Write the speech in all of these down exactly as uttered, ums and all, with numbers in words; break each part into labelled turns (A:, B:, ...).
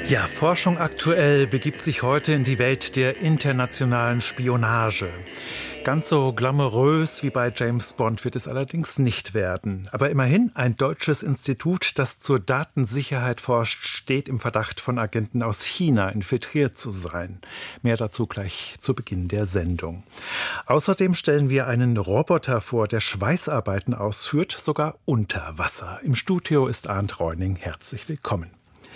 A: Ja, Forschung aktuell begibt sich heute in die Welt der internationalen Spionage. Ganz so glamourös wie bei James Bond wird es allerdings nicht werden. Aber immerhin, ein deutsches Institut, das zur Datensicherheit forscht, steht im Verdacht, von Agenten aus China infiltriert zu sein. Mehr dazu gleich zu Beginn der Sendung. Außerdem stellen wir einen Roboter vor, der Schweißarbeiten ausführt, sogar unter Wasser. Im Studio ist Arndt Reuning. Herzlich willkommen.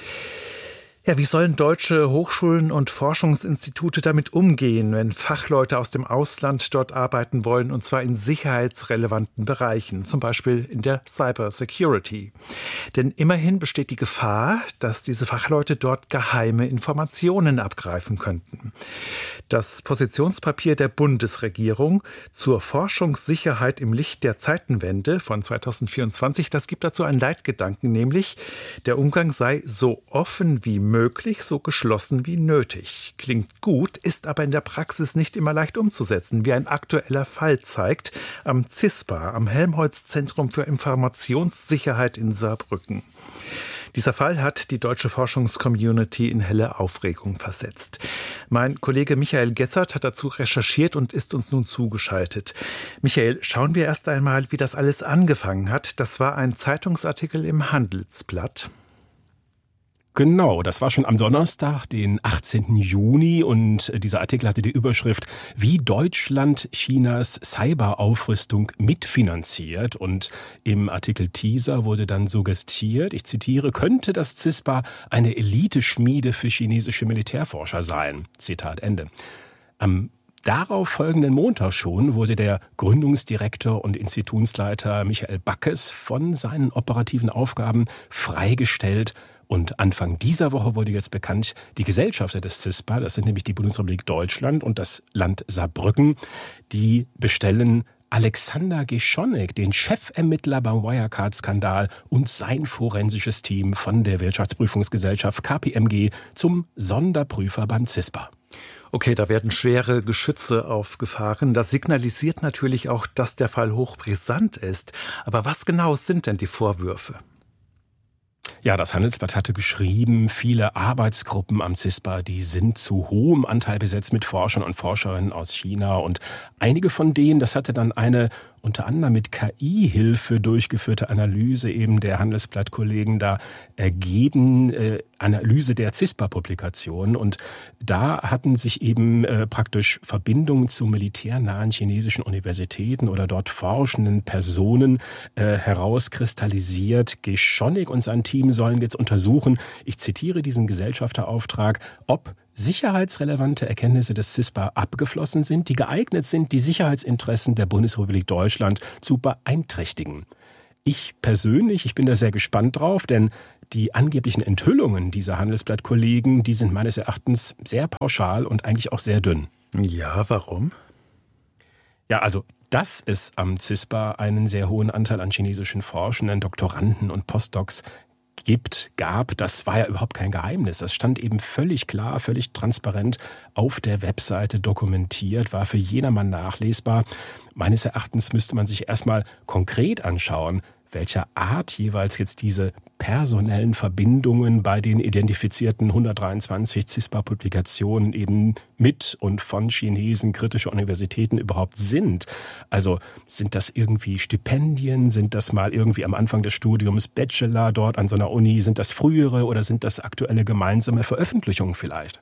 A: Ja, wie sollen deutsche Hochschulen und Forschungsinstitute damit umgehen, wenn Fachleute aus dem Ausland dort arbeiten wollen, und zwar in sicherheitsrelevanten Bereichen, zum Beispiel in der Cybersecurity? Denn immerhin besteht die Gefahr, dass diese Fachleute dort geheime Informationen abgreifen könnten. Das Positionspapier der Bundesregierung zur Forschungssicherheit im Licht der Zeitenwende von zweitausendvierundzwanzig, das gibt dazu einen Leitgedanken, nämlich der Umgang sei so offen wie möglich, so geschlossen wie nötig. Klingt gut, ist aber in der Praxis nicht immer leicht umzusetzen, wie ein aktueller Fall zeigt, am CISPA, am Helmholtz-Zentrum für Informationssicherheit in Saarbrücken. Dieser Fall hat die deutsche Forschungscommunity in helle Aufregung versetzt. Mein Kollege Michael Gessert hat dazu recherchiert und ist uns nun zugeschaltet. Michael, schauen wir erst einmal, wie das alles angefangen hat. Das war ein Zeitungsartikel im Handelsblatt.
B: Genau, das war schon am Donnerstag, den achtzehnten Juni, und dieser Artikel hatte die Überschrift „Wie Deutschland Chinas Cyberaufrüstung mitfinanziert", und im Artikel Teaser wurde dann suggestiert, ich zitiere, könnte das CISPA eine Eliteschmiede für chinesische Militärforscher sein. Zitat Ende. Am darauf folgenden Montag schon wurde der Gründungsdirektor und Institutsleiter Michael Backes von seinen operativen Aufgaben freigestellt. Und Anfang dieser Woche wurde jetzt bekannt, die Gesellschafter des CISPA, das sind nämlich die Bundesrepublik Deutschland und das Land Saarbrücken, die bestellen Alexander Geschonek, den Chefermittler beim Wirecard-Skandal, und sein forensisches Team von der Wirtschaftsprüfungsgesellschaft K P M G zum Sonderprüfer beim CISPA.
A: Okay, da werden schwere Geschütze aufgefahren. Das signalisiert natürlich auch, dass der Fall hochbrisant ist. Aber was genau sind denn die Vorwürfe?
B: Ja, das Handelsblatt hatte geschrieben, viele Arbeitsgruppen am CISPA, die sind zu hohem Anteil besetzt mit Forschern und Forscherinnen aus China. Und einige von denen, das hatte dann eine unter anderem mit K I-Hilfe durchgeführte Analyse eben der Handelsblatt-Kollegen da ergeben, äh, Analyse der CISPA-Publikation. Und da hatten sich eben äh, praktisch Verbindungen zu militärnahen chinesischen Universitäten oder dort forschenden Personen äh, herauskristallisiert. Geschonek und sein Team sollen jetzt untersuchen, ich zitiere diesen Gesellschafterauftrag, ob sicherheitsrelevante Erkenntnisse des CISPA abgeflossen sind, die geeignet sind, die Sicherheitsinteressen der Bundesrepublik Deutschland zu beeinträchtigen. Ich persönlich, ich bin da sehr gespannt drauf, denn die angeblichen Enthüllungen dieser Handelsblatt-Kollegen, die sind meines Erachtens sehr pauschal und eigentlich auch sehr dünn.
A: Ja, warum?
B: Ja, also dass es am CISPA einen sehr hohen Anteil an chinesischen Forschenden, Doktoranden und Postdocs gibt, gab, das war ja überhaupt kein Geheimnis. Das stand eben völlig klar, völlig transparent auf der Webseite dokumentiert, war für jedermann nachlesbar. Meines Erachtens müsste man sich erstmal konkret anschauen, welcher Art jeweils jetzt diese personellen Verbindungen bei den identifizierten hundertdreiundzwanzig CISPA-Publikationen eben mit und von Chinesen kritischer Universitäten überhaupt sind. Also sind das irgendwie Stipendien, sind das mal irgendwie am Anfang des Studiums Bachelor dort an so einer Uni, sind das frühere oder sind das aktuelle gemeinsame Veröffentlichungen vielleicht?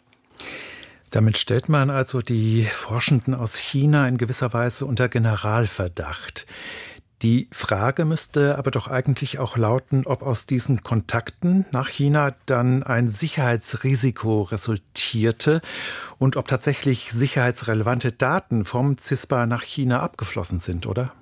A: Damit stellt man also die Forschenden aus China in gewisser Weise unter Generalverdacht. Die Frage müsste aber doch eigentlich auch lauten, ob aus diesen Kontakten nach China dann ein Sicherheitsrisiko resultierte und ob tatsächlich sicherheitsrelevante Daten vom CISPA nach China abgeflossen sind, oder?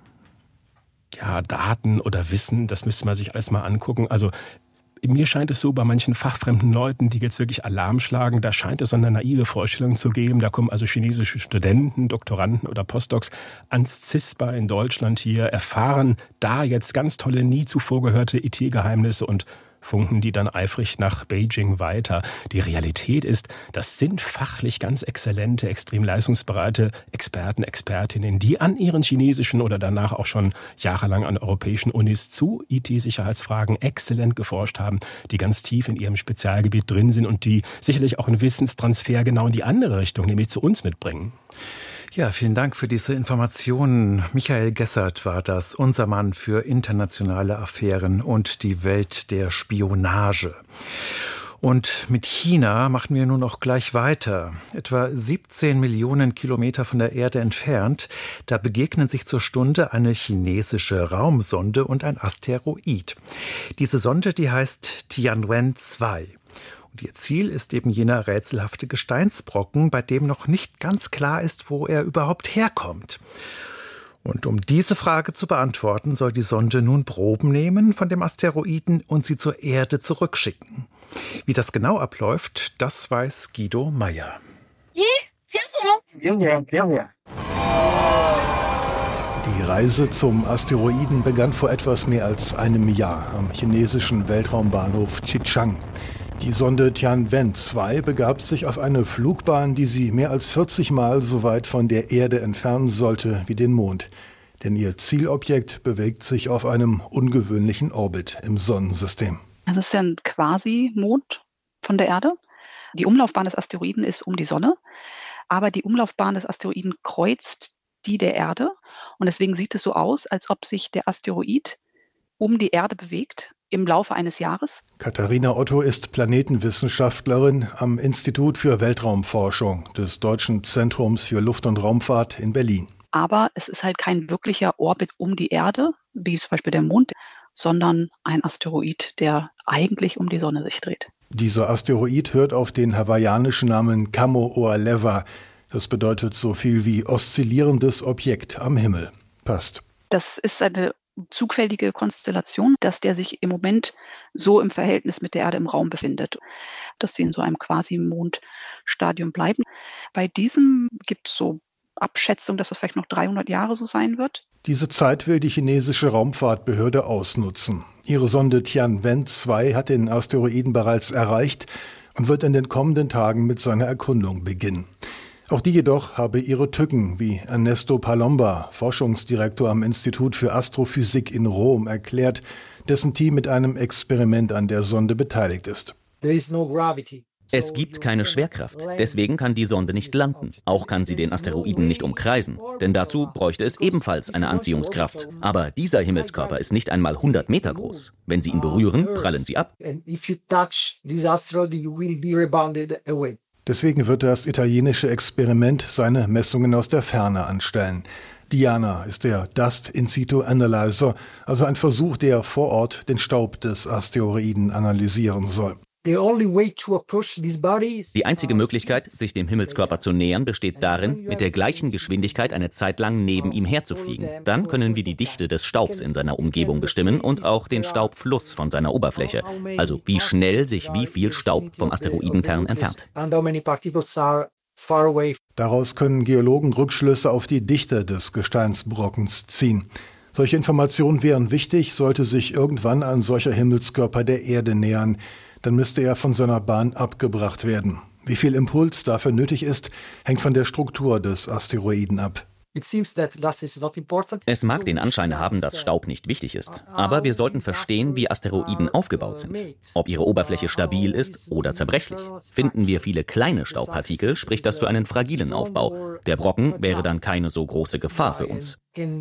B: Ja, Daten oder Wissen, das müsste man sich alles mal angucken. Also mir scheint es so, bei manchen fachfremden Leuten, die jetzt wirklich Alarm schlagen, da scheint es so eine naive Vorstellung zu geben. Da kommen also chinesische Studenten, Doktoranden oder Postdocs ans CISPA in Deutschland hier, erfahren da jetzt ganz tolle, nie zuvor gehörte I T-Geheimnisse und funken die dann eifrig nach Beijing weiter. Die Realität ist, das sind fachlich ganz exzellente, extrem leistungsbereite Experten, Expertinnen, die an ihren chinesischen oder danach auch schon jahrelang an europäischen Unis zu I T-Sicherheitsfragen exzellent geforscht haben, die ganz tief in ihrem Spezialgebiet drin sind und die sicherlich auch einen Wissenstransfer genau in die andere Richtung, nämlich zu uns mitbringen.
A: Ja, vielen Dank für diese Informationen. Michael Gessert war das, unser Mann für internationale Affären und die Welt der Spionage. Und mit China machen wir nun auch gleich weiter. Etwa siebzehn Millionen Kilometer von der Erde entfernt, da begegnen sich zur Stunde eine chinesische Raumsonde und ein Asteroid. Diese Sonde, die heißt Tianwen zwei. Und ihr Ziel ist eben jener rätselhafte Gesteinsbrocken, bei dem noch nicht ganz klar ist, wo er überhaupt herkommt. Und um diese Frage zu beantworten, soll die Sonde nun Proben nehmen von dem Asteroiden und sie zur Erde zurückschicken. Wie das genau abläuft, das weiß Guido Meyer.
C: Die Reise zum Asteroiden begann vor etwas mehr als einem Jahr am chinesischen Weltraumbahnhof Xichang. Die Sonde Tianwen zwei begab sich auf eine Flugbahn, die sie mehr als vierzig Mal so weit von der Erde entfernen sollte wie den Mond. Denn ihr Zielobjekt bewegt sich auf einem ungewöhnlichen Orbit im Sonnensystem.
D: Das ist ja ein Quasi-Mond von der Erde. Die Umlaufbahn des Asteroiden ist um die Sonne, aber die Umlaufbahn des Asteroiden kreuzt die der Erde. Und deswegen sieht es so aus, als ob sich der Asteroid um die Erde bewegt im Laufe eines Jahres.
C: Katharina Otto ist Planetenwissenschaftlerin am Institut für Weltraumforschung des Deutschen Zentrums für Luft- und Raumfahrt in Berlin.
D: Aber es ist halt kein wirklicher Orbit um die Erde, wie zum Beispiel der Mond, sondern ein Asteroid, der eigentlich um die Sonne sich dreht.
C: Dieser Asteroid hört auf den hawaiianischen Namen Kamo'oleva. Das bedeutet so viel wie oszillierendes Objekt am Himmel. Passt.
D: Das ist eine zufällige Konstellation, dass der sich im Moment so im Verhältnis mit der Erde im Raum befindet, dass sie in so einem Quasi-Mondstadium bleiben. Bei diesem gibt es so Abschätzung, dass es vielleicht noch dreihundert Jahre so sein wird.
C: Diese Zeit will die chinesische Raumfahrtbehörde ausnutzen. Ihre Sonde Tianwen zwei hat den Asteroiden bereits erreicht und wird in den kommenden Tagen mit seiner Erkundung beginnen. Auch die jedoch habe ihre Tücken, wie Ernesto Palomba, Forschungsdirektor am Institut für Astrophysik in Rom, erklärt, dessen Team mit einem Experiment an der Sonde beteiligt ist.
E: Es gibt keine Schwerkraft, deswegen kann die Sonde nicht landen. Auch kann sie den Asteroiden nicht umkreisen, denn dazu bräuchte es ebenfalls eine Anziehungskraft. Aber dieser Himmelskörper ist nicht einmal hundert Meter groß. Wenn Sie ihn berühren, prallen Sie ab.
C: Deswegen wird das italienische Experiment seine Messungen aus der Ferne anstellen. Diana ist der Dust in situ Analyzer, also ein Versuch, der vor Ort den Staub des Asteroiden analysieren soll.
E: Die einzige Möglichkeit, sich dem Himmelskörper zu nähern, besteht darin, mit der gleichen Geschwindigkeit eine Zeit lang neben ihm herzufliegen. Dann können wir die Dichte des Staubs in seiner Umgebung bestimmen und auch den Staubfluss von seiner Oberfläche, also wie schnell sich wie viel Staub vom Asteroidenkern entfernt.
C: Daraus können Geologen Rückschlüsse auf die Dichte des Gesteinsbrockens ziehen. Solche Informationen wären wichtig, sollte sich irgendwann ein solcher Himmelskörper der Erde nähern. Dann müsste er von seiner Bahn abgebracht werden. Wie viel Impuls dafür nötig ist, hängt von der Struktur des Asteroiden ab.
E: Es mag den Anschein haben, dass Staub nicht wichtig ist, aber wir sollten verstehen, wie Asteroiden aufgebaut sind. Ob ihre Oberfläche stabil ist oder zerbrechlich. Finden wir viele kleine Staubpartikel, spricht das für einen fragilen Aufbau. Der Brocken wäre dann keine so große Gefahr für uns.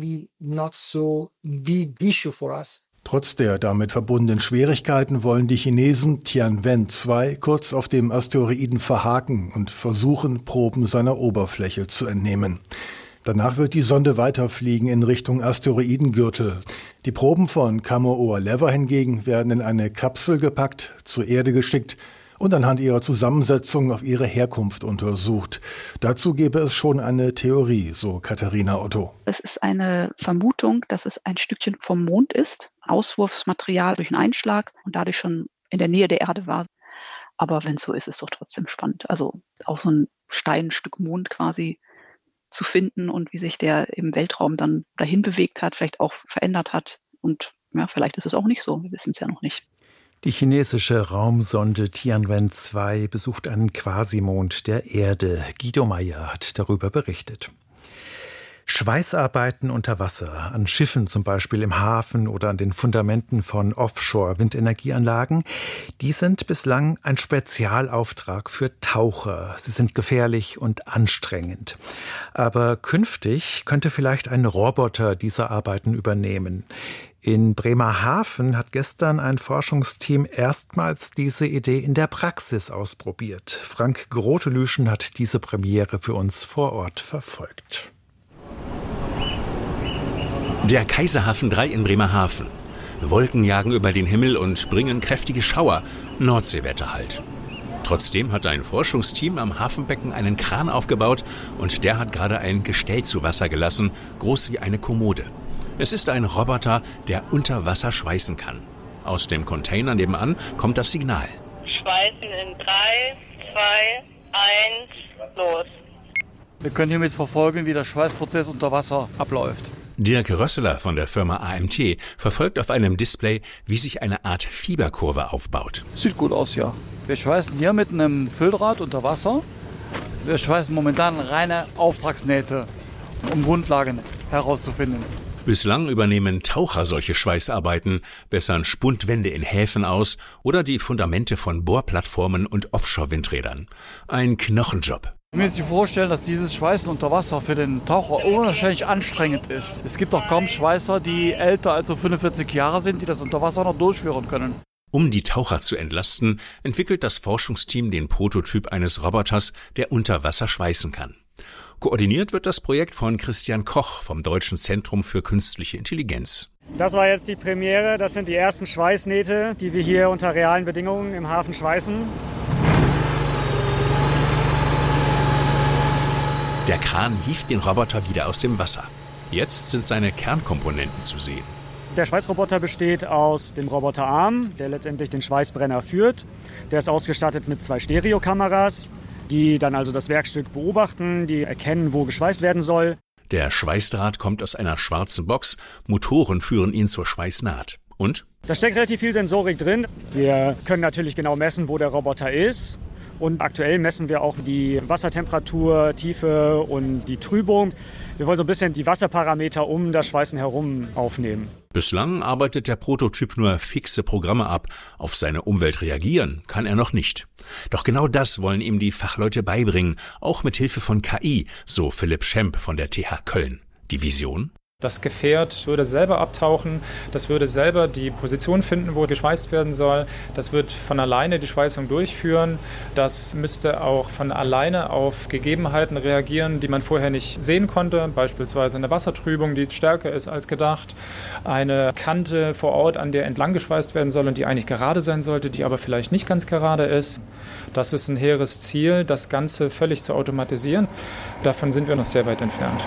C: Trotz der damit verbundenen Schwierigkeiten wollen die Chinesen Tianwen zwei kurz auf dem Asteroiden verhaken und versuchen, Proben seiner Oberfläche zu entnehmen. Danach wird die Sonde weiterfliegen in Richtung Asteroidengürtel. Die Proben von Kamo'oleva hingegen werden in eine Kapsel gepackt, zur Erde geschickt und anhand ihrer Zusammensetzung auf ihre Herkunft untersucht. Dazu gäbe es schon eine Theorie, so Katharina Otto.
D: Es ist eine Vermutung, dass es ein Stückchen vom Mond ist, Auswurfsmaterial durch einen Einschlag und dadurch schon in der Nähe der Erde war. Aber wenn es so ist, ist es doch trotzdem spannend. Also auch so ein Steinstück Mond quasi zu finden und wie sich der im Weltraum dann dahin bewegt hat, vielleicht auch verändert hat. Und ja, vielleicht ist es auch nicht so, wir wissen es ja noch nicht.
A: Die chinesische Raumsonde Tianwen zwei besucht einen Quasimond der Erde. Guido Meyer hat darüber berichtet. Schweißarbeiten unter Wasser, an Schiffen zum Beispiel im Hafen oder an den Fundamenten von Offshore-Windenergieanlagen, die sind bislang ein Spezialauftrag für Taucher. Sie sind gefährlich und anstrengend. Aber künftig könnte vielleicht ein Roboter diese Arbeiten übernehmen. In Bremerhaven hat gestern ein Forschungsteam erstmals diese Idee in der Praxis ausprobiert. Frank Grotelüschen hat diese Premiere für uns vor Ort verfolgt.
F: Der Kaiserhafen drei in Bremerhaven. Wolken jagen über den Himmel und bringen kräftige Schauer. Nordseewetter halt. Trotzdem hat ein Forschungsteam am Hafenbecken einen Kran aufgebaut und der hat gerade ein Gestell zu Wasser gelassen, groß wie eine Kommode. Es ist ein Roboter, der unter Wasser schweißen kann. Aus dem Container nebenan kommt das Signal.
G: Schweißen in drei, zwei, eins, los.
H: Wir können hiermit verfolgen, wie der Schweißprozess unter Wasser abläuft.
F: Dirk Rösseler von der Firma A M T verfolgt auf einem Display, wie sich eine Art Fieberkurve aufbaut.
H: Sieht gut aus, ja. Wir schweißen hier mit einem Fülldraht unter Wasser. Wir schweißen momentan reine Auftragsnähte, um Grundlagen herauszufinden.
F: Bislang übernehmen Taucher solche Schweißarbeiten, bessern Spundwände in Häfen aus oder die Fundamente von Bohrplattformen und Offshore-Windrädern. Ein Knochenjob.
H: Man muss sich vorstellen, dass dieses Schweißen unter Wasser für den Taucher unwahrscheinlich anstrengend ist. Es gibt auch kaum Schweißer, die älter als so fünfundvierzig Jahre sind, die das unter Wasser noch durchführen können.
F: Um die Taucher zu entlasten, entwickelt das Forschungsteam den Prototyp eines Roboters, der unter Wasser schweißen kann. Koordiniert wird das Projekt von Christian Koch vom Deutschen Zentrum für Künstliche Intelligenz.
I: Das war jetzt die Premiere. Das sind die ersten Schweißnähte, die wir hier unter realen Bedingungen im Hafen schweißen.
F: Der Kran hieft den Roboter wieder aus dem Wasser. Jetzt sind seine Kernkomponenten zu sehen.
I: Der Schweißroboter besteht aus dem Roboterarm, der letztendlich den Schweißbrenner führt. Der ist ausgestattet mit zwei Stereokameras, die dann also das Werkstück beobachten, die erkennen, wo geschweißt werden soll.
F: Der Schweißdraht kommt aus einer schwarzen Box. Motoren führen ihn zur Schweißnaht. Und?
I: Da steckt relativ viel Sensorik drin. Wir können natürlich genau messen, wo der Roboter ist. Und aktuell messen wir auch die Wassertemperatur, Tiefe und die Trübung. Wir wollen so ein bisschen die Wasserparameter um das Schweißen herum aufnehmen.
F: Bislang arbeitet der Prototyp nur fixe Programme ab. Auf seine Umwelt reagieren kann er noch nicht. Doch genau das wollen ihm die Fachleute beibringen, auch mit Hilfe von K I, so Philipp Schemp von der T H Köln. Die Vision?
J: Das Gefährt würde selber abtauchen, das würde selber die Position finden, wo geschweißt werden soll. Das wird von alleine die Schweißung durchführen. Das müsste auch von alleine auf Gegebenheiten reagieren, die man vorher nicht sehen konnte. Beispielsweise eine Wassertrübung, die stärker ist als gedacht. Eine Kante vor Ort, an der entlang geschweißt werden soll und die eigentlich gerade sein sollte, die aber vielleicht nicht ganz gerade ist. Das ist ein hehres Ziel, das Ganze völlig zu automatisieren. Davon sind wir noch sehr weit entfernt.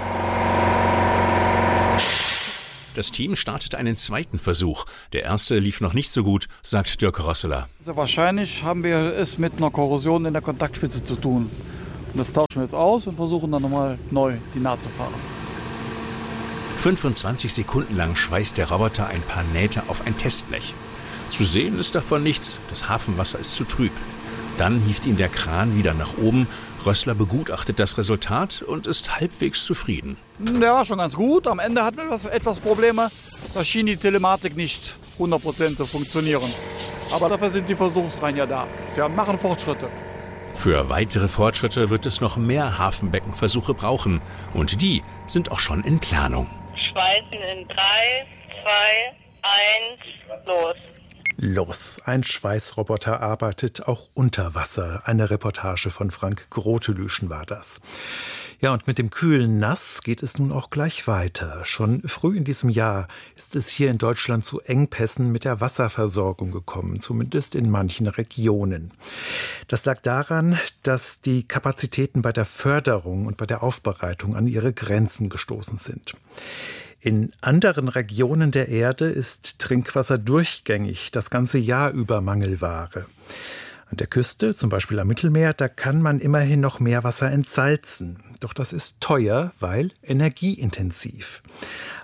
F: Das Team startet einen zweiten Versuch. Der erste lief noch nicht so gut, sagt Dirk Rösseler.
H: Also wahrscheinlich haben wir es mit einer Korrosion in der Kontaktspitze zu tun. Und das tauschen wir jetzt aus und versuchen dann nochmal neu die Naht zu fahren.
F: fünfundzwanzig Sekunden lang schweißt der Roboter ein paar Nähte auf ein Testblech. Zu sehen ist davon nichts, das Hafenwasser ist zu trüb. Dann hieft ihn der Kran wieder nach oben. Rösseler begutachtet das Resultat und ist halbwegs zufrieden.
H: Der war schon ganz gut. Am Ende hatten wir etwas Probleme. Da schien die Telematik nicht hundert Prozent zu funktionieren. Aber dafür sind die Versuchsreihen ja da. Sie machen Fortschritte.
F: Für weitere Fortschritte wird es noch mehr Hafenbeckenversuche brauchen. Und die sind auch schon in Planung.
G: Schweißen in drei, zwei, eins, los.
A: Los, ein Schweißroboter arbeitet auch unter Wasser. Eine Reportage von Frank Grotelüschen war das. Ja, und mit dem kühlen Nass geht es nun auch gleich weiter. Schon früh in diesem Jahr ist es hier in Deutschland zu Engpässen mit der Wasserversorgung gekommen, zumindest in manchen Regionen. Das lag daran, dass die Kapazitäten bei der Förderung und bei der Aufbereitung an ihre Grenzen gestoßen sind. In anderen Regionen der Erde ist Trinkwasser durchgängig, das ganze Jahr über Mangelware. An der Küste, zum Beispiel am Mittelmeer, da kann man immerhin noch Meerwasser entsalzen. Doch das ist teuer, weil energieintensiv.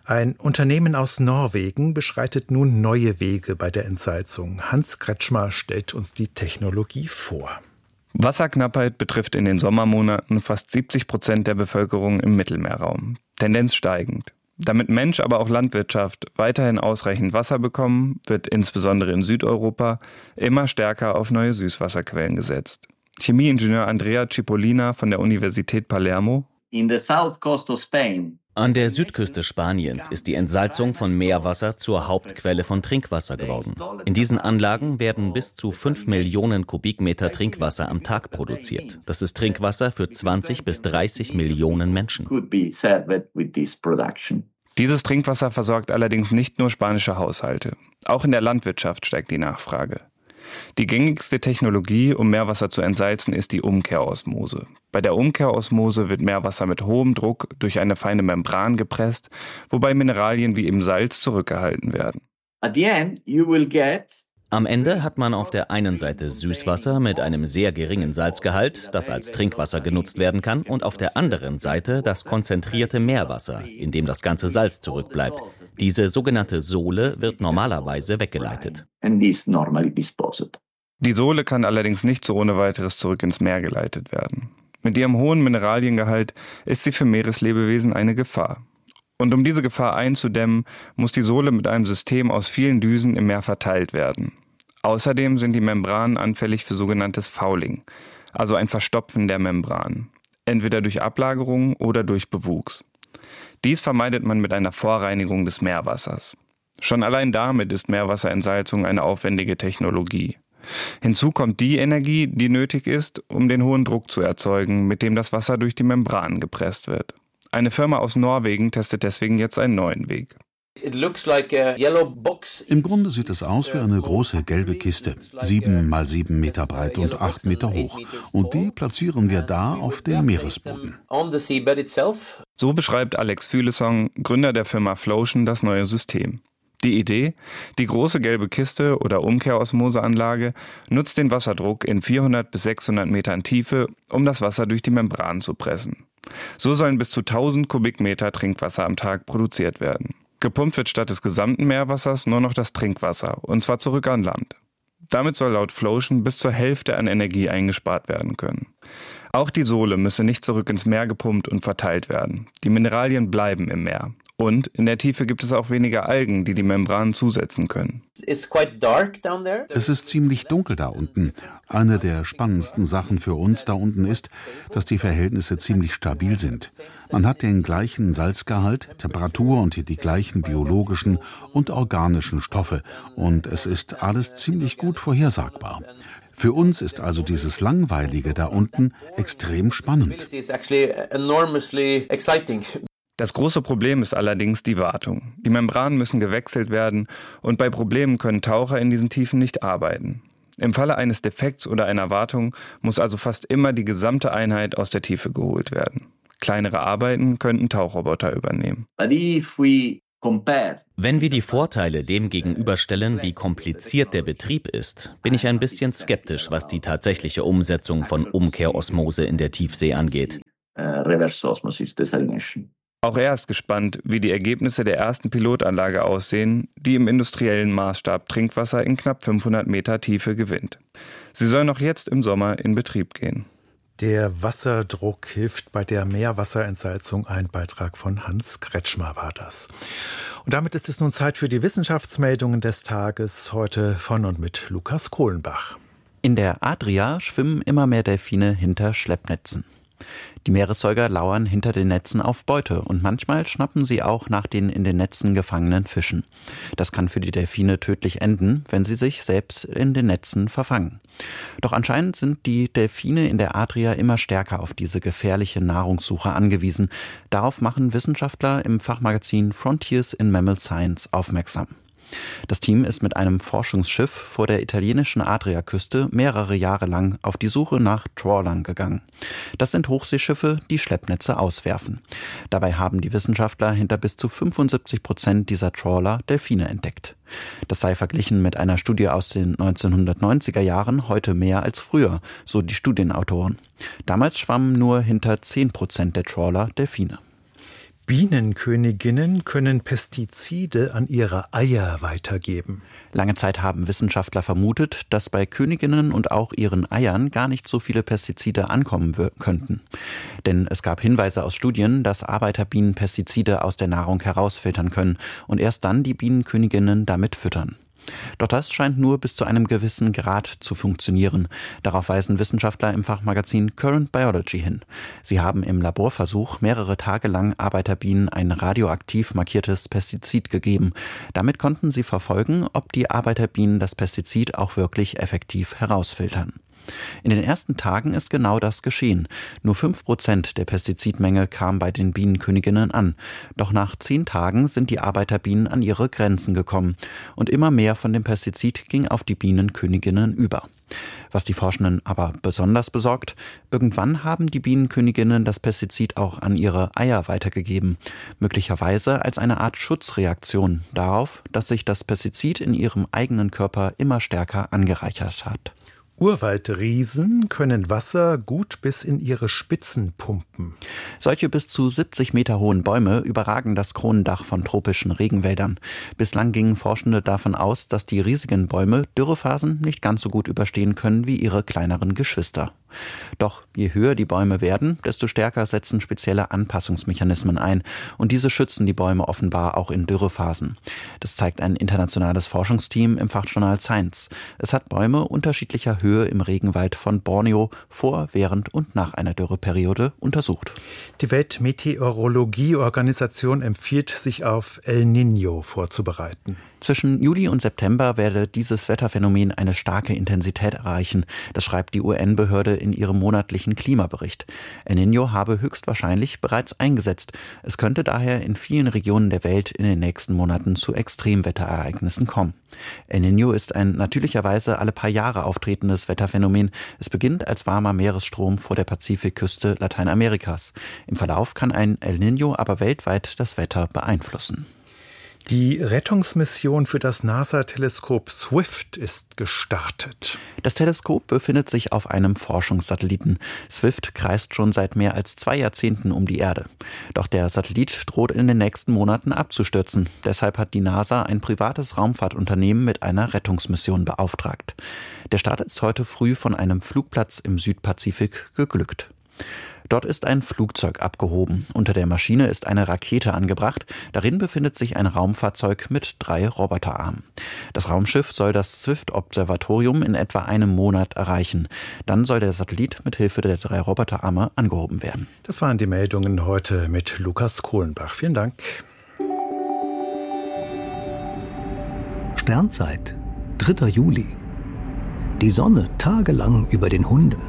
A: Ein Unternehmen aus Norwegen beschreitet nun neue Wege bei der Entsalzung. Hans Kretschmer stellt uns die Technologie vor.
K: Wasserknappheit betrifft in den Sommermonaten fast siebzig Prozent der Bevölkerung im Mittelmeerraum. Tendenz steigend. Damit Mensch, aber auch Landwirtschaft weiterhin ausreichend Wasser bekommen, wird insbesondere in Südeuropa immer stärker auf neue Süßwasserquellen gesetzt. Chemieingenieur Andrea Cipollina von der Universität Palermo.
L: In the south coast of Spain.
E: An der Südküste Spaniens ist die Entsalzung von Meerwasser zur Hauptquelle von Trinkwasser geworden. In diesen Anlagen werden bis zu fünf Millionen Kubikmeter Trinkwasser am Tag produziert. Das ist Trinkwasser für zwanzig bis dreißig Millionen Menschen.
K: Dieses Trinkwasser versorgt allerdings nicht nur spanische Haushalte. Auch in der Landwirtschaft steigt die Nachfrage. Die gängigste Technologie, um Meerwasser zu entsalzen, ist die Umkehrosmose. Bei der Umkehrosmose wird Meerwasser mit hohem Druck durch eine feine Membran gepresst, wobei Mineralien wie eben Salz zurückgehalten werden.
L: At the end, you will get
E: Am Ende hat man auf der einen Seite Süßwasser mit einem sehr geringen Salzgehalt, das als Trinkwasser genutzt werden kann, und auf der anderen Seite das konzentrierte Meerwasser, in dem das ganze Salz zurückbleibt. Diese sogenannte Sohle wird normalerweise weggeleitet.
K: Die Sohle kann allerdings nicht so ohne weiteres zurück ins Meer geleitet werden. Mit ihrem hohen Mineraliengehalt ist sie für Meereslebewesen eine Gefahr. Und um diese Gefahr einzudämmen, muss die Sohle mit einem System aus vielen Düsen im Meer verteilt werden. Außerdem sind die Membranen anfällig für sogenanntes Fouling, also ein Verstopfen der Membran, entweder durch Ablagerung oder durch Bewuchs. Dies vermeidet man mit einer Vorreinigung des Meerwassers. Schon allein damit ist Meerwasserentsalzung eine aufwendige Technologie. Hinzu kommt die Energie, die nötig ist, um den hohen Druck zu erzeugen, mit dem das Wasser durch die Membranen gepresst wird. Eine Firma aus Norwegen testet deswegen jetzt einen neuen Weg.
M: Im Grunde sieht es aus wie eine große gelbe Kiste, sieben mal sieben Meter breit und acht Meter hoch. Und die platzieren wir da auf dem Meeresboden.
K: So beschreibt Alex Fuglesang, Gründer der Firma Flotion, das neue System. Die Idee? Die große gelbe Kiste oder Umkehrosmoseanlage nutzt den Wasserdruck in vierhundert bis sechshundert Metern Tiefe, um das Wasser durch die Membran zu pressen. So sollen bis zu tausend Kubikmeter Trinkwasser am Tag produziert werden. Gepumpt wird statt des gesamten Meerwassers nur noch das Trinkwasser, und zwar zurück an Land. Damit soll laut Flotion bis zur Hälfte an Energie eingespart werden können. Auch die Sohle müsse nicht zurück ins Meer gepumpt und verteilt werden. Die Mineralien bleiben im Meer. Und in der Tiefe gibt es auch weniger Algen, die die Membranen zusetzen können.
M: Es ist ziemlich dunkel da unten. Eine der spannendsten Sachen für uns da unten ist, dass die Verhältnisse ziemlich stabil sind. Man hat den gleichen Salzgehalt, Temperatur und die gleichen biologischen und organischen Stoffe. Und es ist alles ziemlich gut vorhersagbar. Für uns ist also dieses Langweilige da unten extrem spannend.
K: Das große Problem ist allerdings die Wartung. Die Membranen müssen gewechselt werden und bei Problemen können Taucher in diesen Tiefen nicht arbeiten. Im Falle eines Defekts oder einer Wartung muss also fast immer die gesamte Einheit aus der Tiefe geholt werden. Kleinere Arbeiten könnten Tauchroboter übernehmen.
E: Wenn wir die Vorteile dem gegenüberstellen, wie kompliziert der Betrieb ist, bin ich ein bisschen skeptisch, was die tatsächliche Umsetzung von Umkehrosmose in der Tiefsee angeht.
K: Auch er ist gespannt, wie die Ergebnisse der ersten Pilotanlage aussehen, die im industriellen Maßstab Trinkwasser in knapp fünfhundert Meter Tiefe gewinnt. Sie soll noch jetzt im Sommer in Betrieb gehen.
A: Der Wasserdruck hilft bei der Meerwasserentsalzung. Ein Beitrag von Hans Kretschmer war das. Und damit ist es nun Zeit für die Wissenschaftsmeldungen des Tages, heute von und mit Lukas Kohlenbach.
N: In der Adria schwimmen immer mehr Delfine hinter Schleppnetzen. Die Meeressäuger lauern hinter den Netzen auf Beute und manchmal schnappen sie auch nach den in den Netzen gefangenen Fischen. Das kann für die Delfine tödlich enden, wenn sie sich selbst in den Netzen verfangen. Doch anscheinend sind die Delfine in der Adria immer stärker auf diese gefährliche Nahrungssuche angewiesen. Darauf machen Wissenschaftler im Fachmagazin Frontiers in Mammal Science aufmerksam. Das Team ist mit einem Forschungsschiff vor der italienischen Adriaküste mehrere Jahre lang auf die Suche nach Trawlern gegangen. Das sind Hochseeschiffe, die Schleppnetze auswerfen. Dabei haben die Wissenschaftler hinter bis zu fünfundsiebzig Prozent dieser Trawler Delfine entdeckt. Das sei verglichen mit einer Studie aus den neunzehnhundertneunziger Jahren heute mehr als früher, so die Studienautoren. Damals schwammen nur hinter zehn Prozent der Trawler Delfine.
A: Bienenköniginnen können Pestizide an ihre Eier weitergeben.
N: Lange Zeit haben Wissenschaftler vermutet, dass bei Königinnen und auch ihren Eiern gar nicht so viele Pestizide ankommen könnten. Denn es gab Hinweise aus Studien, dass Arbeiterbienen Pestizide aus der Nahrung herausfiltern können und erst dann die Bienenköniginnen damit füttern. Doch das scheint nur bis zu einem gewissen Grad zu funktionieren. Darauf weisen Wissenschaftler im Fachmagazin Current Biology hin. Sie haben im Laborversuch mehrere Tage lang Arbeiterbienen ein radioaktiv markiertes Pestizid gegeben. Damit konnten sie verfolgen, ob die Arbeiterbienen das Pestizid auch wirklich effektiv herausfiltern. In den ersten Tagen ist genau das geschehen. Nur fünf Prozent der Pestizidmenge kam bei den Bienenköniginnen an. Doch nach zehn Tagen sind die Arbeiterbienen an ihre Grenzen gekommen. Und immer mehr von dem Pestizid ging auf die Bienenköniginnen über. Was die Forschenden aber besonders besorgt: Irgendwann haben die Bienenköniginnen das Pestizid auch an ihre Eier weitergegeben. Möglicherweise als eine Art Schutzreaktion darauf, dass sich das Pestizid in ihrem eigenen Körper immer stärker angereichert hat.
A: Urwaldriesen können Wasser gut bis in ihre Spitzen pumpen.
N: Solche bis zu siebzig Meter hohen Bäume überragen das Kronendach von tropischen Regenwäldern. Bislang gingen Forschende davon aus, dass die riesigen Bäume Dürrephasen nicht ganz so gut überstehen können wie ihre kleineren Geschwister. Doch je höher die Bäume werden, desto stärker setzen spezielle Anpassungsmechanismen ein. Und diese schützen die Bäume offenbar auch in Dürrephasen. Das zeigt ein internationales Forschungsteam im Fachjournal Science. Es hat Bäume unterschiedlicher Höhe im Regenwald von Borneo vor, während und nach einer Dürreperiode untersucht.
A: Die Weltmeteorologieorganisation empfiehlt, sich auf El Niño vorzubereiten.
N: Zwischen Juli und September werde dieses Wetterphänomen eine starke Intensität erreichen. Das schreibt die U N-Behörde in ihrem monatlichen Klimabericht. El Niño habe höchstwahrscheinlich bereits eingesetzt. Es könnte daher in vielen Regionen der Welt in den nächsten Monaten zu Extremwetterereignissen kommen. El Niño ist ein natürlicherweise alle paar Jahre auftretendes Wetterphänomen. Es beginnt als warmer Meeresstrom vor der Pazifikküste Lateinamerikas. Im Verlauf kann ein El Niño aber weltweit das Wetter beeinflussen.
A: Die Rettungsmission für das NASA-Teleskop SWIFT ist gestartet.
N: Das Teleskop befindet sich auf einem Forschungssatelliten. SWIFT kreist schon seit mehr als zwei Jahrzehnten um die Erde. Doch der Satellit droht in den nächsten Monaten abzustürzen. Deshalb hat die NASA ein privates Raumfahrtunternehmen mit einer Rettungsmission beauftragt. Der Start ist heute früh von einem Flugplatz im Südpazifik geglückt. Dort ist ein Flugzeug abgehoben. Unter der Maschine ist eine Rakete angebracht. Darin befindet sich ein Raumfahrzeug mit drei Roboterarmen. Das Raumschiff soll das SWIFT-Observatorium in etwa einem Monat erreichen. Dann soll der Satellit mit Hilfe der drei Roboterarme angehoben werden.
A: Das waren die Meldungen heute mit Lukas Kohlenbach. Vielen Dank.
O: Sternzeit, dritter Juli. Die Sonne tagelang über den Hunden.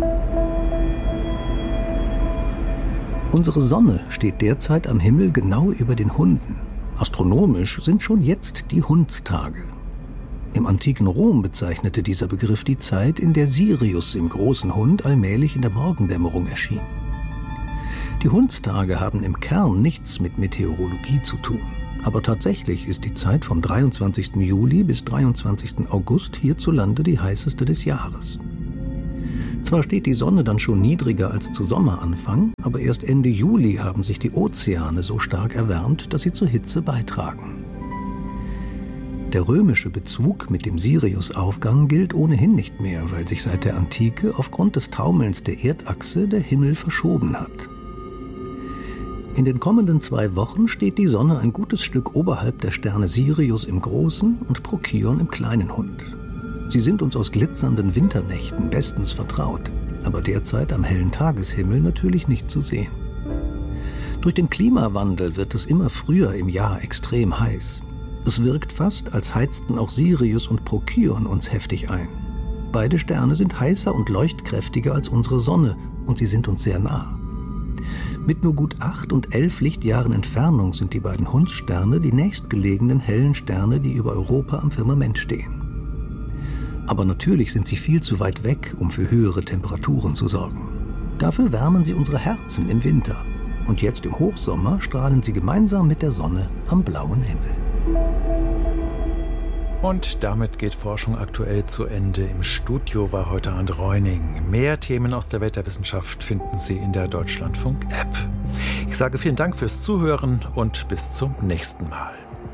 O: Unsere Sonne steht derzeit am Himmel genau über den Hunden. Astronomisch sind schon jetzt die Hundstage. Im antiken Rom bezeichnete dieser Begriff die Zeit, in der Sirius im großen Hund allmählich in der Morgendämmerung erschien. Die Hundstage haben im Kern nichts mit Meteorologie zu tun. Aber tatsächlich ist die Zeit vom dreiundzwanzigsten Juli bis dreiundzwanzigsten August hierzulande die heißeste des Jahres. Zwar steht die Sonne dann schon niedriger als zu Sommeranfang, aber erst Ende Juli haben sich die Ozeane so stark erwärmt, dass sie zur Hitze beitragen. Der römische Bezug mit dem Siriusaufgang gilt ohnehin nicht mehr, weil sich seit der Antike aufgrund des Taumelns der Erdachse der Himmel verschoben hat. In den kommenden zwei Wochen steht die Sonne ein gutes Stück oberhalb der Sterne Sirius im großen und Procyon im kleinen Hund. Sie sind uns aus glitzernden Winternächten bestens vertraut, aber derzeit am hellen Tageshimmel natürlich nicht zu sehen. Durch den Klimawandel wird es immer früher im Jahr extrem heiß. Es wirkt fast, als heizten auch Sirius und Procyon uns heftig ein. Beide Sterne sind heißer und leuchtkräftiger als unsere Sonne und sie sind uns sehr nah. Mit nur gut acht und elf Lichtjahren Entfernung sind die beiden Hundssterne die nächstgelegenen hellen Sterne, die über Europa am Firmament stehen. Aber natürlich sind sie viel zu weit weg, um für höhere Temperaturen zu sorgen. Dafür wärmen sie unsere Herzen im Winter. Und jetzt im Hochsommer strahlen sie gemeinsam mit der Sonne am blauen Himmel.
A: Und damit geht Forschung aktuell zu Ende. Im Studio war heute Arndt Reuning. Mehr Themen aus der Welt der Wissenschaft finden Sie in der Deutschlandfunk-App. Ich sage vielen Dank fürs Zuhören und bis zum nächsten Mal.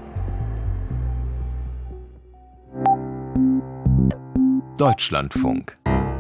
P: Deutschlandfunk.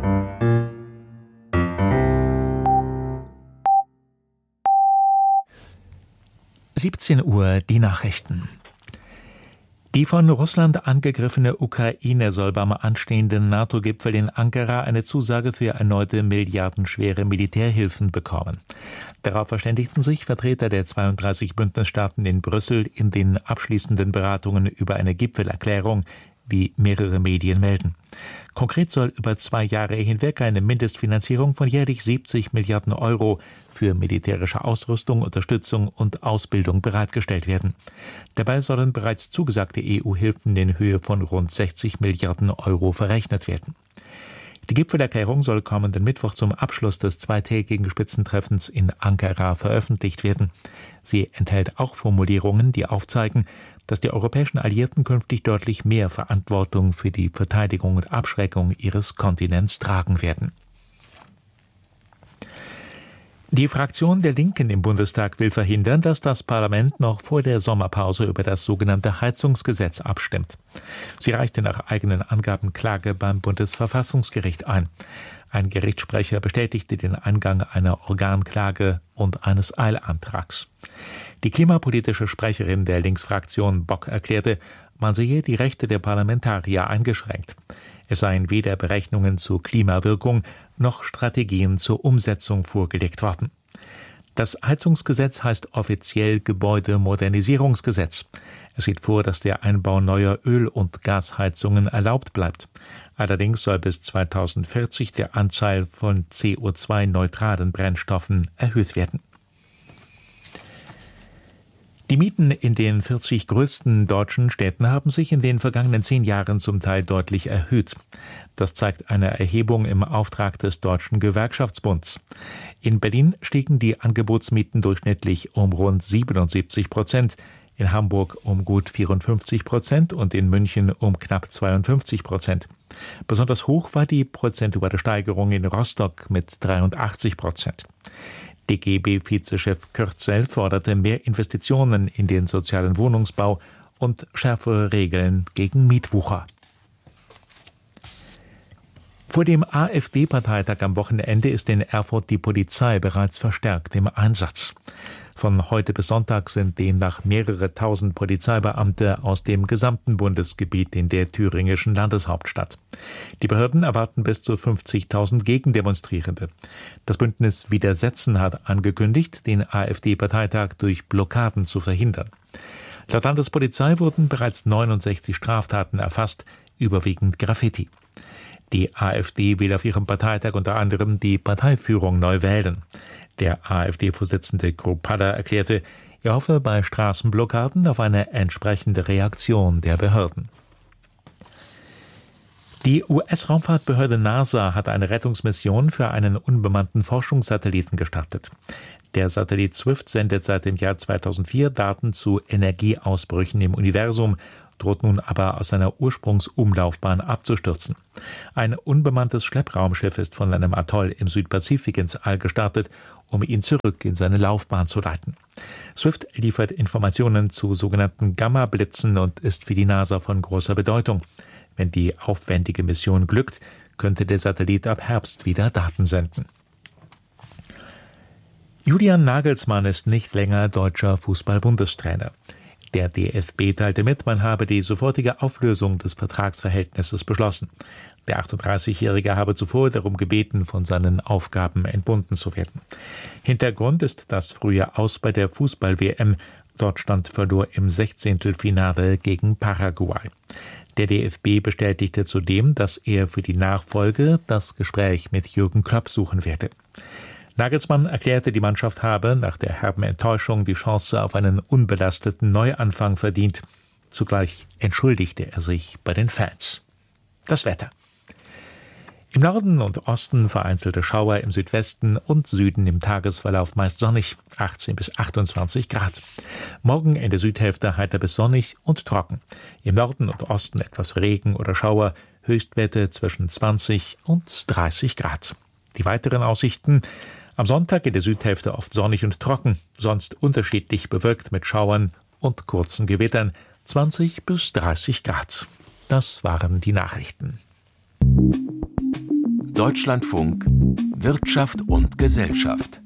Q: siebzehn Uhr, die Nachrichten. Die von Russland angegriffene Ukraine soll beim anstehenden NATO-Gipfel in Ankara eine Zusage für erneute milliardenschwere Militärhilfen bekommen. Darauf verständigten sich Vertreter der zweiunddreißig Bündnisstaaten in Brüssel in den abschließenden Beratungen über eine Gipfelerklärung, wie mehrere Medien melden. Konkret soll über zwei Jahre hinweg eine Mindestfinanzierung von jährlich siebzig Milliarden Euro für militärische Ausrüstung, Unterstützung und Ausbildung bereitgestellt werden. Dabei sollen bereits zugesagte E U-Hilfen in Höhe von rund sechzig Milliarden Euro verrechnet werden. Die Gipfelerklärung soll kommenden Mittwoch zum Abschluss des zweitägigen Spitzentreffens in Ankara veröffentlicht werden. Sie enthält auch Formulierungen, die aufzeigen, dass die europäischen Alliierten künftig deutlich mehr Verantwortung für die Verteidigung und Abschreckung ihres Kontinents tragen werden. Die Fraktion der Linken im Bundestag will verhindern, dass das Parlament noch vor der Sommerpause über das sogenannte Heizungsgesetz abstimmt. Sie reichte nach eigenen Angaben Klage beim Bundesverfassungsgericht ein. Ein Gerichtssprecher bestätigte den Eingang einer Organklage und eines Eilantrags. Die klimapolitische Sprecherin der Linksfraktion Bock erklärte, man sehe die Rechte der Parlamentarier eingeschränkt. Es seien weder Berechnungen zur Klimawirkung noch Strategien zur Umsetzung vorgelegt worden. Das Heizungsgesetz heißt offiziell Gebäudemodernisierungsgesetz. Es sieht vor, dass der Einbau neuer Öl- und Gasheizungen erlaubt bleibt. Allerdings soll bis zweitausendvierzig der Anteil von C O zwei neutralen Brennstoffen erhöht werden. Die Mieten in den vierzig größten deutschen Städten haben sich in den vergangenen zehn Jahren zum Teil deutlich erhöht. Das zeigt eine Erhebung im Auftrag des Deutschen Gewerkschaftsbunds. In Berlin stiegen die Angebotsmieten durchschnittlich um rund siebenundsiebzig Prozent, in Hamburg um gut vierundfünfzig Prozent und in München um knapp zweiundfünfzig Prozent. Besonders hoch war die prozentuale Steigerung in Rostock mit dreiundachtzig Prozent. D G B-Vizechef Kürzel forderte mehr Investitionen in den sozialen Wohnungsbau und schärfere Regeln gegen Mietwucher. Vor dem AfD-Parteitag am Wochenende ist in Erfurt die Polizei bereits verstärkt im Einsatz. Von heute bis Sonntag sind demnach mehrere tausend Polizeibeamte aus dem gesamten Bundesgebiet in der thüringischen Landeshauptstadt. Die Behörden erwarten bis zu fünfzigtausend Gegendemonstrierende. Das Bündnis Widersetzen hat angekündigt, den AfD-Parteitag durch Blockaden zu verhindern. Laut Landespolizei wurden bereits neunundsechzig Straftaten erfasst, überwiegend Graffiti. Die AfD will auf ihrem Parteitag unter anderem die Parteiführung neu wählen. Der AfD-Vorsitzende Kruppalla erklärte, er hoffe bei Straßenblockaden auf eine entsprechende Reaktion der Behörden. Die U S-Raumfahrtbehörde NASA hat eine Rettungsmission für einen unbemannten Forschungssatelliten gestartet. Der Satellit Swift sendet seit dem Jahr zweitausendvier Daten zu Energieausbrüchen im Universum, droht nun aber aus seiner Ursprungsumlaufbahn abzustürzen. Ein unbemanntes Schleppraumschiff ist von einem Atoll im Südpazifik ins All gestartet, um ihn zurück in seine Laufbahn zu leiten. Swift liefert Informationen zu sogenannten Gamma-Blitzen und ist für die NASA von großer Bedeutung. Wenn die aufwendige Mission glückt, könnte der Satellit ab Herbst wieder Daten senden. Julian Nagelsmann ist nicht länger deutscher Fußball-Bundestrainer. Der D F B teilte mit, man habe die sofortige Auflösung des Vertragsverhältnisses beschlossen. Der achtunddreißigjährige habe zuvor darum gebeten, von seinen Aufgaben entbunden zu werden. Hintergrund ist das frühe Aus bei der Fußball-W M. Deutschland verlor im Sechzehntelfinale gegen Paraguay. Der D F B bestätigte zudem, dass er für die Nachfolge das Gespräch mit Jürgen Klopp suchen werde. Nagelsmann erklärte, die Mannschaft habe nach der herben Enttäuschung die Chance auf einen unbelasteten Neuanfang verdient. Zugleich entschuldigte er sich bei den Fans. Das Wetter. Im Norden und Osten vereinzelte Schauer, im Südwesten und Süden im Tagesverlauf meist sonnig, achtzehn bis achtundzwanzig Grad. Morgen in der Südhälfte heiter bis sonnig und trocken. Im Norden und Osten etwas Regen oder Schauer, Höchstwerte zwischen zwanzig und dreißig Grad. Die weiteren Aussichten: am Sonntag in der Südhälfte oft sonnig und trocken, sonst unterschiedlich bewölkt mit Schauern und kurzen Gewittern, zwanzig bis dreißig Grad. Das waren die Nachrichten.
P: Deutschlandfunk Wirtschaft und Gesellschaft.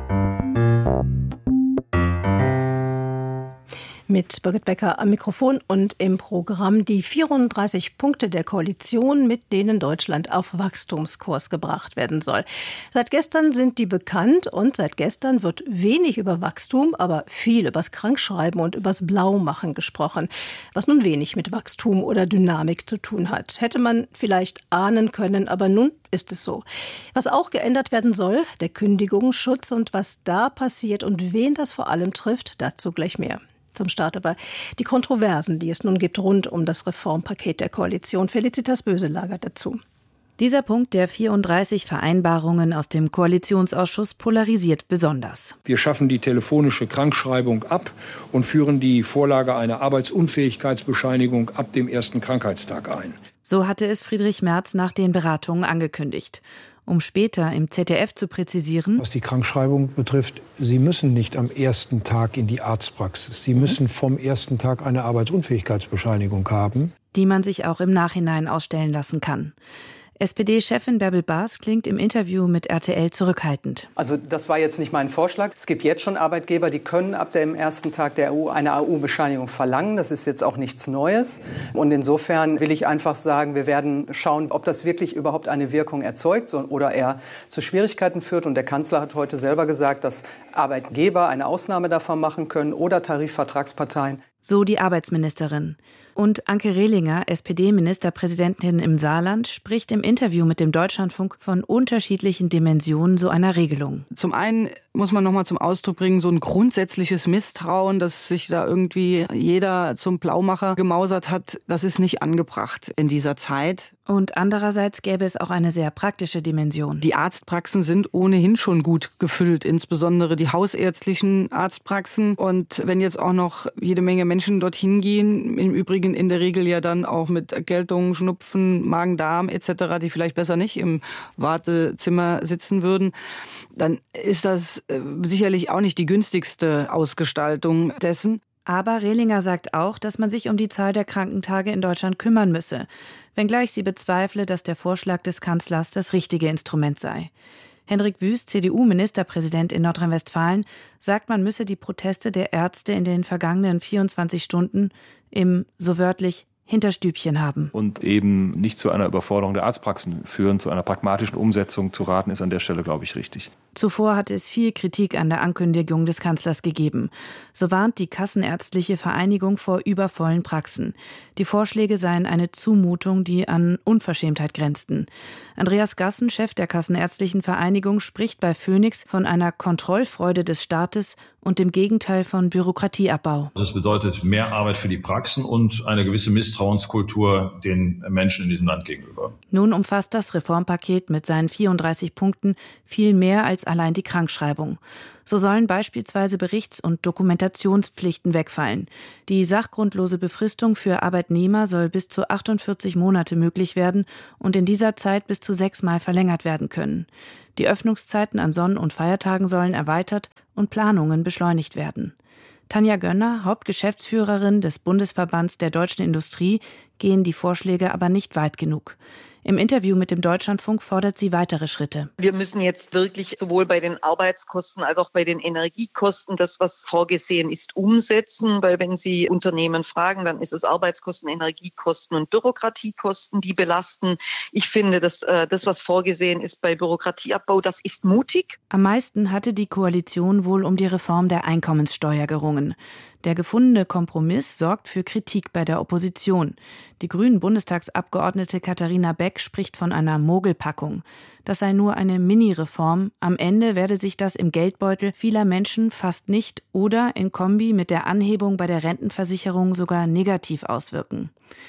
R: Mit Birgit Becker am Mikrofon und im Programm die vierunddreißig Punkte der Koalition, mit denen Deutschland auf Wachstumskurs gebracht werden soll. Seit gestern sind die bekannt und seit gestern wird wenig über Wachstum, aber viel übers Krankschreiben und übers Blaumachen gesprochen, was nun wenig mit Wachstum oder Dynamik zu tun hat. Hätte man vielleicht ahnen können, aber nun ist es so. Was auch geändert werden soll, der Kündigungsschutz, und was da passiert und wen das vor allem trifft, dazu gleich mehr. Zum Start aber die Kontroversen, die es nun gibt rund um das Reformpaket der Koalition. Felicitas Böselager dazu.
S: Dieser Punkt der vierunddreißig Vereinbarungen aus dem Koalitionsausschuss polarisiert besonders.
T: Wir schaffen die telefonische Krankschreibung ab und führen die Vorlage einer Arbeitsunfähigkeitsbescheinigung ab dem ersten Krankheitstag ein.
S: So hatte es Friedrich Merz nach den Beratungen angekündigt. Um später im Z D F zu präzisieren:
U: Was die Krankschreibung betrifft, Sie müssen nicht am ersten Tag in die Arztpraxis. Sie müssen vom ersten Tag eine Arbeitsunfähigkeitsbescheinigung haben,
S: die man sich auch im Nachhinein ausstellen lassen kann. S P D-Chefin Bärbel Baas klingt im Interview mit R T L zurückhaltend.
V: Also das war jetzt nicht mein Vorschlag. Es gibt jetzt schon Arbeitgeber, die können ab dem ersten Tag der E U eine A U-Bescheinigung verlangen. Das ist jetzt auch nichts Neues. Und insofern will ich einfach sagen, wir werden schauen, ob das wirklich überhaupt eine Wirkung erzeugt oder eher zu Schwierigkeiten führt. Und der Kanzler hat heute selber gesagt, dass Arbeitgeber eine Ausnahme davon machen können oder Tarifvertragsparteien.
S: So die Arbeitsministerin. Und Anke Rehlinger, S P D-Ministerpräsidentin im Saarland, spricht im Interview mit dem Deutschlandfunk von unterschiedlichen Dimensionen so einer Regelung.
W: Zum einen muss man noch mal zum Ausdruck bringen, so ein grundsätzliches Misstrauen, dass sich da irgendwie jeder zum Blaumacher gemausert hat, das ist nicht angebracht in dieser Zeit.
S: Und andererseits gäbe es auch eine sehr praktische Dimension.
W: Die Arztpraxen sind ohnehin schon gut gefüllt, insbesondere die hausärztlichen Arztpraxen. Und wenn jetzt auch noch jede Menge Menschen dorthin gehen, im Übrigen in der Regel ja dann auch mit Erkältungen, Schnupfen, Magen-Darm et cetera, die vielleicht besser nicht im Wartezimmer sitzen würden, dann ist das äh, sicherlich auch nicht die günstigste Ausgestaltung dessen.
S: Aber Rehlinger sagt auch, dass man sich um die Zahl der Krankentage in Deutschland kümmern müsse, wenngleich sie bezweifle, dass der Vorschlag des Kanzlers das richtige Instrument sei. Hendrik Wüst, C D U-Ministerpräsident in Nordrhein-Westfalen, sagt, man müsse die Proteste der Ärzte in den vergangenen vierundzwanzig Stunden im, so wörtlich, Hinterstübchen haben.
X: Und eben nicht zu einer Überforderung der Arztpraxen führen, zu einer pragmatischen Umsetzung zu raten, ist an der Stelle, glaube ich, richtig.
S: Zuvor hatte es viel Kritik an der Ankündigung des Kanzlers gegeben. So warnt die Kassenärztliche Vereinigung vor übervollen Praxen. Die Vorschläge seien eine Zumutung, die an Unverschämtheit grenzten. Andreas Gassen, Chef der Kassenärztlichen Vereinigung, spricht bei Phoenix von einer Kontrollfreude des Staates und dem Gegenteil von Bürokratieabbau.
Y: Das bedeutet mehr Arbeit für die Praxen und eine gewisse Misstrauenskultur den Menschen in diesem Land gegenüber.
S: Nun umfasst das Reformpaket mit seinen vierunddreißig Punkten viel mehr als allein die Krankschreibung. So sollen beispielsweise Berichts- und Dokumentationspflichten wegfallen. Die sachgrundlose Befristung für Arbeitnehmer soll bis zu achtundvierzig Monate möglich werden und in dieser Zeit bis zu sechsmal verlängert werden können. Die Öffnungszeiten an Sonn- und Feiertagen sollen erweitert und Planungen beschleunigt werden. Tanja Gönner, Hauptgeschäftsführerin des Bundesverbands der deutschen Industrie, gehen die Vorschläge aber nicht weit genug. Im Interview mit dem Deutschlandfunk fordert sie weitere Schritte.
Z: Wir müssen jetzt wirklich sowohl bei den Arbeitskosten als auch bei den Energiekosten das, was vorgesehen ist, umsetzen. Weil wenn Sie Unternehmen fragen, dann ist es Arbeitskosten, Energiekosten und Bürokratiekosten, die belasten. Ich finde, dass äh, das, was vorgesehen ist bei Bürokratieabbau, das ist mutig.
S: Am meisten hatte die Koalition wohl um die Reform der Einkommenssteuer gerungen. Der gefundene Kompromiss sorgt für Kritik bei der Opposition. Die Grünen-Bundestagsabgeordnete Katharina Beck spricht von einer Mogelpackung. Das sei nur eine Mini-Reform. Am Ende werde sich das im Geldbeutel vieler Menschen fast nicht oder in Kombi mit der Anhebung bei der Rentenversicherung sogar negativ auswirken.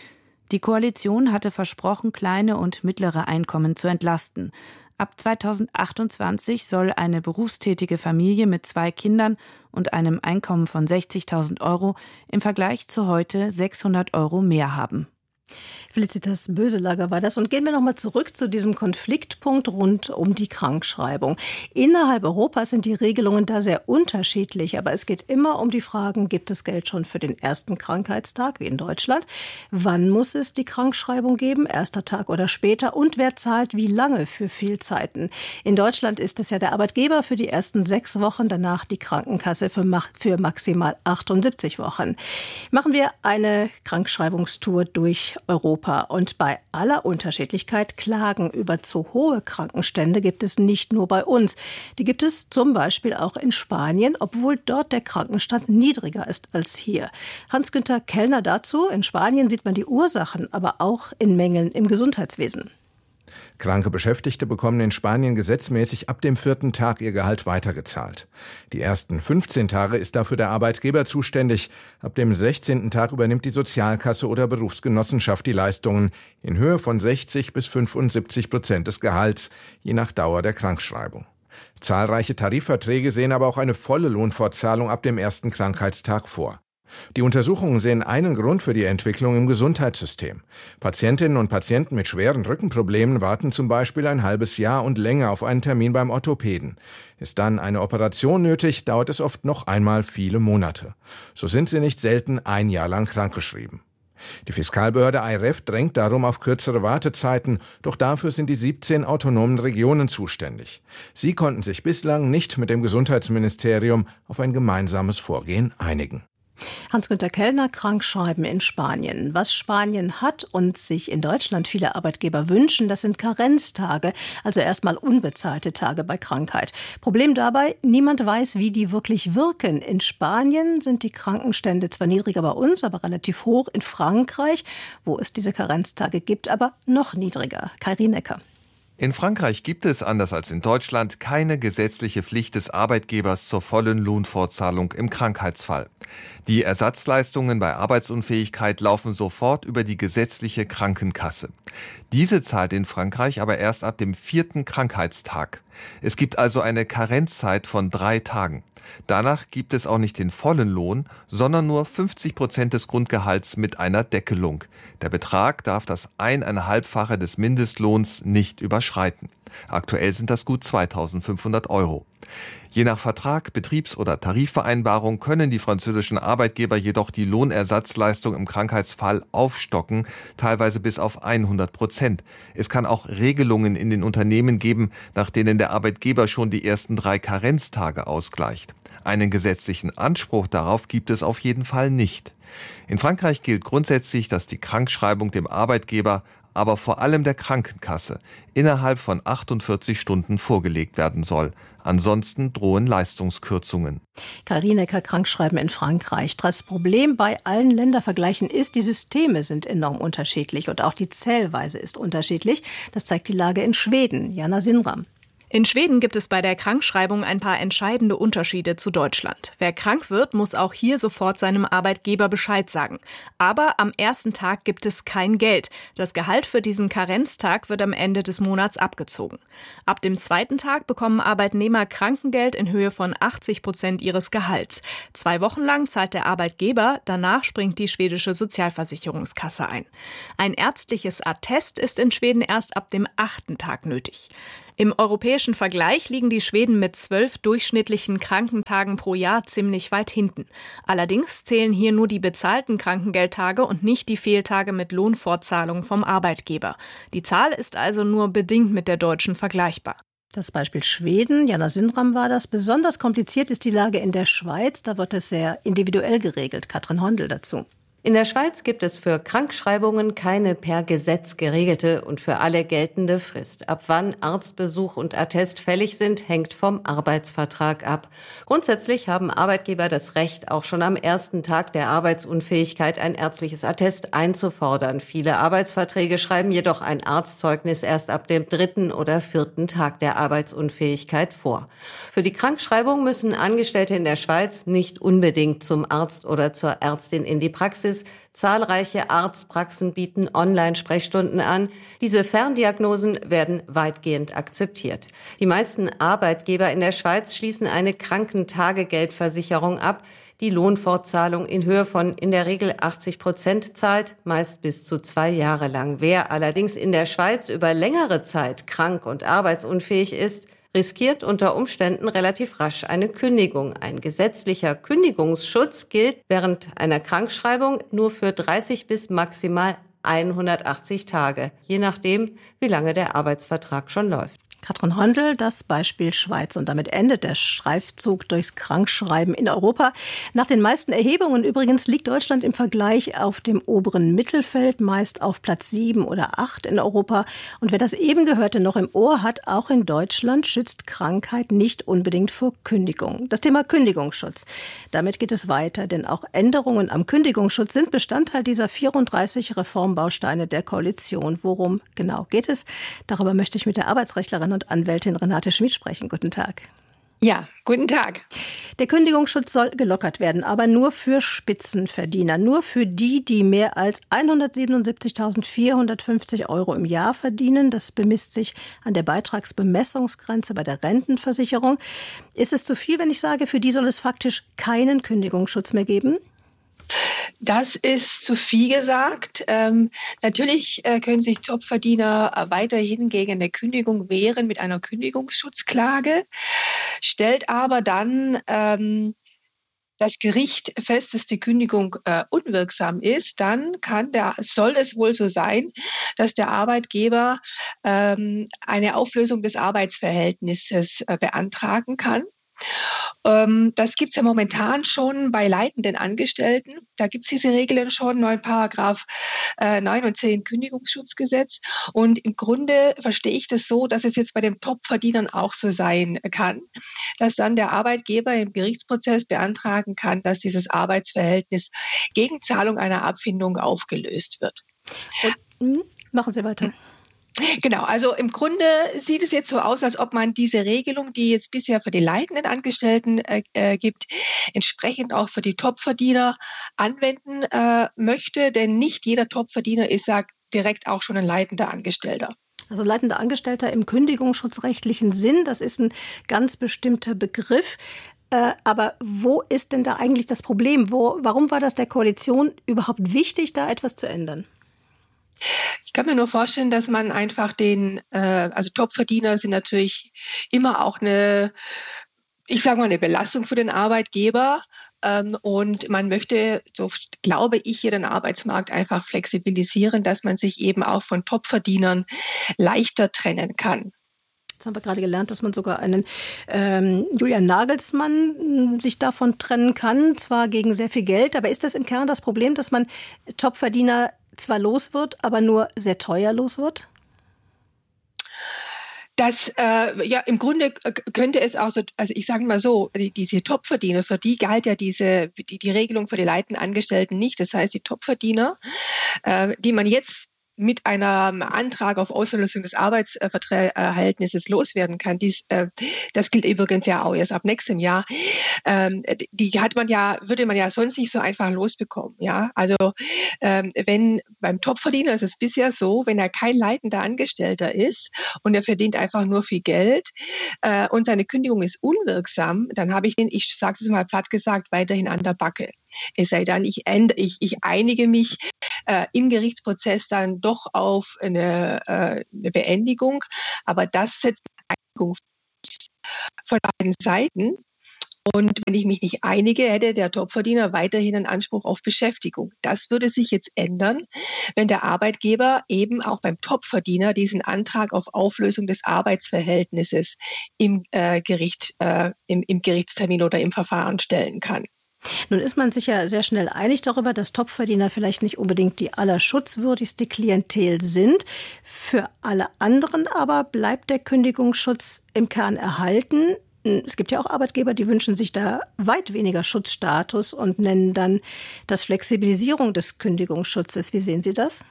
S: Die Koalition hatte versprochen, kleine und mittlere Einkommen zu entlasten. Ab zweitausendachtundzwanzig soll eine berufstätige Familie mit zwei Kindern und einem Einkommen von sechzigtausend Euro im Vergleich zu heute sechshundert Euro mehr haben.
R: Felicitas Böselager war das. Und gehen wir nochmal zurück zu diesem Konfliktpunkt rund um die Krankschreibung. Innerhalb Europas sind die Regelungen da sehr unterschiedlich. Aber es geht immer um die Fragen, gibt es Geld schon für den ersten Krankheitstag, wie in Deutschland? Wann muss es die Krankschreibung geben, erster Tag oder später? Und wer zahlt wie lange für Fehlzeiten? In Deutschland ist es ja der Arbeitgeber für die ersten sechs Wochen, danach die Krankenkasse für, für maximal achtundsiebzig Wochen. Machen wir eine Krankschreibungstour durch Europa. Und bei aller Unterschiedlichkeit Klagen über zu hohe Krankenstände gibt es nicht nur bei uns. Die gibt es zum Beispiel auch in Spanien, obwohl dort der Krankenstand niedriger ist als hier. Hans-Günther Kellner dazu. In Spanien sieht man die Ursachen, aber auch in Mängeln im Gesundheitswesen.
B: Kranke Beschäftigte bekommen in Spanien gesetzmäßig ab dem vierten Tag ihr Gehalt weitergezahlt. Die ersten fünfzehn Tage ist dafür der Arbeitgeber zuständig. Ab dem sechzehnten Tag übernimmt die Sozialkasse oder Berufsgenossenschaft die Leistungen in Höhe von sechzig bis fünfundsiebzig Prozent des Gehalts, je nach Dauer der Krankschreibung. Zahlreiche Tarifverträge sehen aber auch eine volle Lohnfortzahlung ab dem ersten Krankheitstag vor. Die Untersuchungen sehen einen Grund für die Entwicklung im Gesundheitssystem. Patientinnen und Patienten mit schweren Rückenproblemen warten zum Beispiel ein halbes Jahr und länger auf einen Termin beim Orthopäden. Ist dann eine Operation nötig, dauert es oft noch einmal viele Monate. So sind sie nicht selten ein Jahr lang krankgeschrieben. Die Fiskalbehörde I R E F drängt darum auf kürzere Wartezeiten, doch dafür sind die siebzehn autonomen Regionen zuständig. Sie konnten sich bislang nicht mit dem Gesundheitsministerium auf ein gemeinsames Vorgehen einigen.
R: Hans-Günther Kellner, Krankschreiben in Spanien. Was Spanien hat und sich in Deutschland viele Arbeitgeber wünschen, das sind Karenztage, also erstmal unbezahlte Tage bei Krankheit. Problem dabei, niemand weiß, wie die wirklich wirken. In Spanien sind die Krankenstände zwar niedriger bei uns, aber relativ hoch. In Frankreich, wo es diese Karenztage gibt, aber noch niedriger. Kai Necker.
C: In Frankreich gibt es, anders als in Deutschland, keine gesetzliche Pflicht des Arbeitgebers zur vollen Lohnfortzahlung im Krankheitsfall. Die Ersatzleistungen bei Arbeitsunfähigkeit laufen sofort über die gesetzliche Krankenkasse. Diese zahlt in Frankreich aber erst ab dem vierten Krankheitstag. Es gibt also eine Karenzzeit von drei Tagen. Danach gibt es auch nicht den vollen Lohn, sondern nur fünfzig Prozent des Grundgehalts mit einer Deckelung. Der Betrag darf das eineinhalbfache des Mindestlohns nicht überschreiten. Aktuell sind das gut zweitausendfünfhundert Euro. Je nach Vertrag, Betriebs- oder Tarifvereinbarung können die französischen Arbeitgeber jedoch die Lohnersatzleistung im Krankheitsfall aufstocken, teilweise bis auf hundert Prozent. Es kann auch Regelungen in den Unternehmen geben, nach denen der Arbeitgeber schon die ersten drei Karenztage ausgleicht. Einen gesetzlichen Anspruch darauf gibt es auf jeden Fall nicht. In Frankreich gilt grundsätzlich, dass die Krankschreibung dem Arbeitgeber, aber vor allem der Krankenkasse, innerhalb von achtundvierzig Stunden vorgelegt werden soll. Ansonsten drohen Leistungskürzungen.
R: Kai Necker, Krankschreiben in Frankreich. Das Problem bei allen Ländervergleichen ist, die Systeme sind enorm unterschiedlich und auch die Zählweise ist unterschiedlich. Das zeigt die Lage in Schweden. Jana Sinram.
D: In Schweden gibt es bei der Krankschreibung ein paar entscheidende Unterschiede zu Deutschland. Wer krank wird, muss auch hier sofort seinem Arbeitgeber Bescheid sagen. Aber am ersten Tag gibt es kein Geld. Das Gehalt für diesen Karenztag wird am Ende des Monats abgezogen. Ab dem zweiten Tag bekommen Arbeitnehmer Krankengeld in Höhe von achtzig Prozent ihres Gehalts. Zwei Wochen lang zahlt der Arbeitgeber, danach springt die schwedische Sozialversicherungskasse ein. Ein ärztliches Attest ist in Schweden erst ab dem achten Tag nötig. Im europäischen Vergleich liegen die Schweden mit zwölf durchschnittlichen Krankentagen pro Jahr ziemlich weit hinten. Allerdings zählen hier nur die bezahlten Krankengeldtage und nicht die Fehltage mit Lohnfortzahlung vom Arbeitgeber. Die Zahl ist also nur bedingt mit der deutschen vergleichbar.
R: Das Beispiel Schweden, Jana Sinram war das. Besonders kompliziert ist die Lage in der Schweiz. Da wird es sehr individuell geregelt. Katrin Hondel dazu.
H: In der Schweiz gibt es für Krankschreibungen keine per Gesetz geregelte und für alle geltende Frist. Ab wann Arztbesuch und Attest fällig sind, hängt vom Arbeitsvertrag ab. Grundsätzlich haben Arbeitgeber das Recht, auch schon am ersten Tag der Arbeitsunfähigkeit ein ärztliches Attest einzufordern. Viele Arbeitsverträge schreiben jedoch ein Arztzeugnis erst ab dem dritten oder vierten Tag der Arbeitsunfähigkeit vor. Für die Krankschreibung müssen Angestellte in der Schweiz nicht unbedingt zum Arzt oder zur Ärztin in die Praxis Praxis. Zahlreiche Arztpraxen bieten Online-Sprechstunden an. Diese Ferndiagnosen werden weitgehend akzeptiert. Die meisten Arbeitgeber in der Schweiz schließen eine Krankentagegeldversicherung ab, die Lohnfortzahlung in Höhe von in der Regel achtzig Prozent zahlt, meist bis zu zwei Jahre lang. Wer allerdings in der Schweiz über längere Zeit krank und arbeitsunfähig ist, riskiert unter Umständen relativ rasch eine Kündigung. Ein gesetzlicher Kündigungsschutz gilt während einer Krankschreibung nur für dreißig bis maximal hundertachtzig Tage, je nachdem, wie lange der Arbeitsvertrag schon läuft.
R: Katrin Hondel, das Beispiel Schweiz. Und damit endet der Streifzug durchs Krankschreiben in Europa. Nach den meisten Erhebungen übrigens liegt Deutschland im Vergleich auf dem oberen Mittelfeld, meist auf Platz sieben oder acht in Europa. Und wer das eben Gehörte noch im Ohr hat, auch in Deutschland schützt Krankheit nicht unbedingt vor Kündigung. Das Thema Kündigungsschutz. Damit geht es weiter, denn auch Änderungen am Kündigungsschutz sind Bestandteil dieser vierunddreißig Reformbausteine der Koalition. Worum genau geht es? Darüber möchte ich mit der Arbeitsrechtlerin und Anwältin Renate Schmid sprechen. Guten Tag.
F: Ja, guten Tag.
R: Der Kündigungsschutz soll gelockert werden, aber nur für Spitzenverdiener, nur für die, die mehr als hundertsiebenundsiebzigtausendvierhundertfünfzig Euro im Jahr verdienen. Das bemisst sich an der Beitragsbemessungsgrenze bei der Rentenversicherung. Ist es zu viel, wenn ich sage, für die soll es faktisch keinen Kündigungsschutz mehr geben?
F: Das ist zu viel gesagt. Ähm, natürlich äh, können sich Topverdiener äh, weiterhin gegen eine Kündigung wehren mit einer Kündigungsschutzklage, stellt aber dann ähm, das Gericht fest, dass die Kündigung äh, unwirksam ist, dann kann der, soll es wohl so sein, dass der Arbeitgeber ähm, eine Auflösung des Arbeitsverhältnisses äh, beantragen kann. Das gibt es ja momentan schon bei leitenden Angestellten. Da gibt es diese Regeln schon, neun Paragraph neun und zehn Kündigungsschutzgesetz. Und im Grunde verstehe ich das so, dass es jetzt bei den Topverdienern auch so sein kann, dass dann der Arbeitgeber im Gerichtsprozess beantragen kann, dass dieses Arbeitsverhältnis gegen Zahlung einer Abfindung aufgelöst wird.
R: Und, machen Sie weiter.
F: Genau, also im Grunde sieht es jetzt so aus, als ob man diese Regelung, die es bisher für die leitenden Angestellten äh, äh, gibt, entsprechend auch für die Topverdiener anwenden äh, möchte. Denn nicht jeder Topverdiener ist, sagt, direkt auch schon ein leitender Angestellter.
R: Also leitender Angestellter im kündigungsschutzrechtlichen Sinn, das ist ein ganz bestimmter Begriff. Äh, aber wo ist denn da eigentlich das Problem? Wo, warum war das der Koalition überhaupt wichtig, da etwas zu ändern?
F: Ich kann mir nur vorstellen, dass man einfach den, äh, also Topverdiener sind natürlich immer auch eine, ich sage mal, eine Belastung für den Arbeitgeber. Ähm, und man möchte, so glaube ich, hier den Arbeitsmarkt einfach flexibilisieren, dass man sich eben auch von Topverdienern leichter trennen kann.
R: Jetzt haben wir gerade gelernt, dass man sogar einen ähm, Julian Nagelsmann äh, sich davon trennen kann, zwar gegen sehr viel Geld, aber ist das im Kern das Problem, dass man Topverdiener zwar los wird, aber nur sehr teuer los wird?
F: Das, äh, ja, im Grunde könnte es auch so, also ich sage mal so, die, diese Topverdiener, für die galt ja diese, die, die Regelung für die leitenden Angestellten nicht. Das heißt, die Topverdiener, äh, die man jetzt mit einem Antrag auf Auslösung des Arbeitsverhältnisses loswerden kann. Dies, äh, das gilt übrigens ja auch erst ab nächstem Jahr. Ähm, die hat man ja, würde man ja sonst nicht so einfach losbekommen. Ja, also ähm, wenn beim Topverdiener ist es bisher so, wenn er kein leitender Angestellter ist und er verdient einfach nur viel Geld äh, und seine Kündigung ist unwirksam, dann habe ich den, ich sage es mal platt gesagt, weiterhin an der Backe. Es sei denn, ich, end, ich, ich einige mich äh, im Gerichtsprozess dann doch auf eine, äh, eine Beendigung, aber das setzt eine Einigung von beiden Seiten. Und wenn ich mich nicht einige, hätte der Topverdiener weiterhin einen Anspruch auf Beschäftigung. Das würde sich jetzt ändern, wenn der Arbeitgeber eben auch beim Topverdiener diesen Antrag auf Auflösung des Arbeitsverhältnisses im, äh, Gericht, äh, im, im Gerichtstermin oder im Verfahren stellen kann.
R: Nun ist man sich ja sehr schnell einig darüber, dass Topverdiener vielleicht nicht unbedingt die allerschutzwürdigste Klientel sind. Für alle anderen aber bleibt der Kündigungsschutz im Kern erhalten. Es gibt ja auch Arbeitgeber, die wünschen sich da weit weniger Schutzstatus und nennen dann das Flexibilisierung des Kündigungsschutzes. Wie sehen Sie das?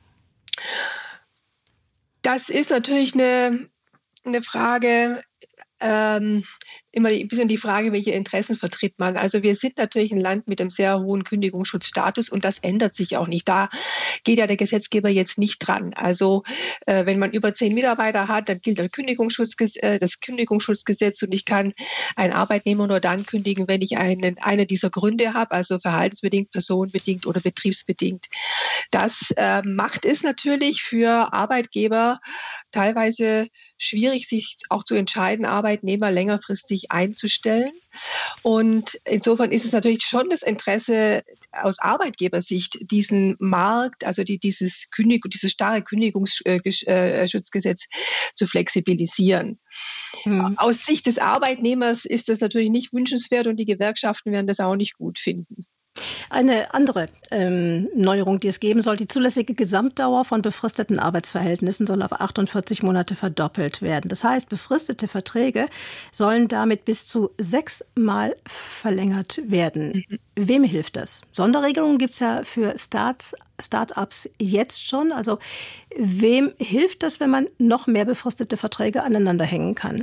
F: Das ist natürlich eine, eine Frage. ähm, immer ein bisschen die Frage, welche Interessen vertritt man. Also wir sind natürlich ein Land mit einem sehr hohen Kündigungsschutzstatus und das ändert sich auch nicht. Da geht ja der Gesetzgeber jetzt nicht dran. Also äh, wenn man über zehn Mitarbeiter hat, dann gilt der Kündigungsschutzgesetz, äh, das Kündigungsschutzgesetz und ich kann einen Arbeitnehmer nur dann kündigen, wenn ich einen, eine dieser Gründe habe, also verhaltensbedingt, personenbedingt oder betriebsbedingt. Das äh, macht es natürlich für Arbeitgeber teilweise schwierig, sich auch zu entscheiden, Arbeitnehmer längerfristig einzustellen. Und insofern ist es natürlich schon das Interesse aus Arbeitgebersicht, diesen Markt, also die, dieses, Kündig, dieses starre Kündigungsschutzgesetz zu flexibilisieren. Hm. Aus Sicht des Arbeitnehmers ist das natürlich nicht wünschenswert und die Gewerkschaften werden das auch nicht gut finden.
R: Eine andere ähm, Neuerung, die es geben soll, die zulässige Gesamtdauer von befristeten Arbeitsverhältnissen soll auf achtundvierzig Monate verdoppelt werden. Das heißt, befristete Verträge sollen damit bis zu sechsmal verlängert werden. Mhm. Wem hilft das? Sonderregelungen gibt es ja für Starts, Start-ups jetzt schon. Also wem hilft das, wenn man noch mehr befristete Verträge aneinander hängen kann?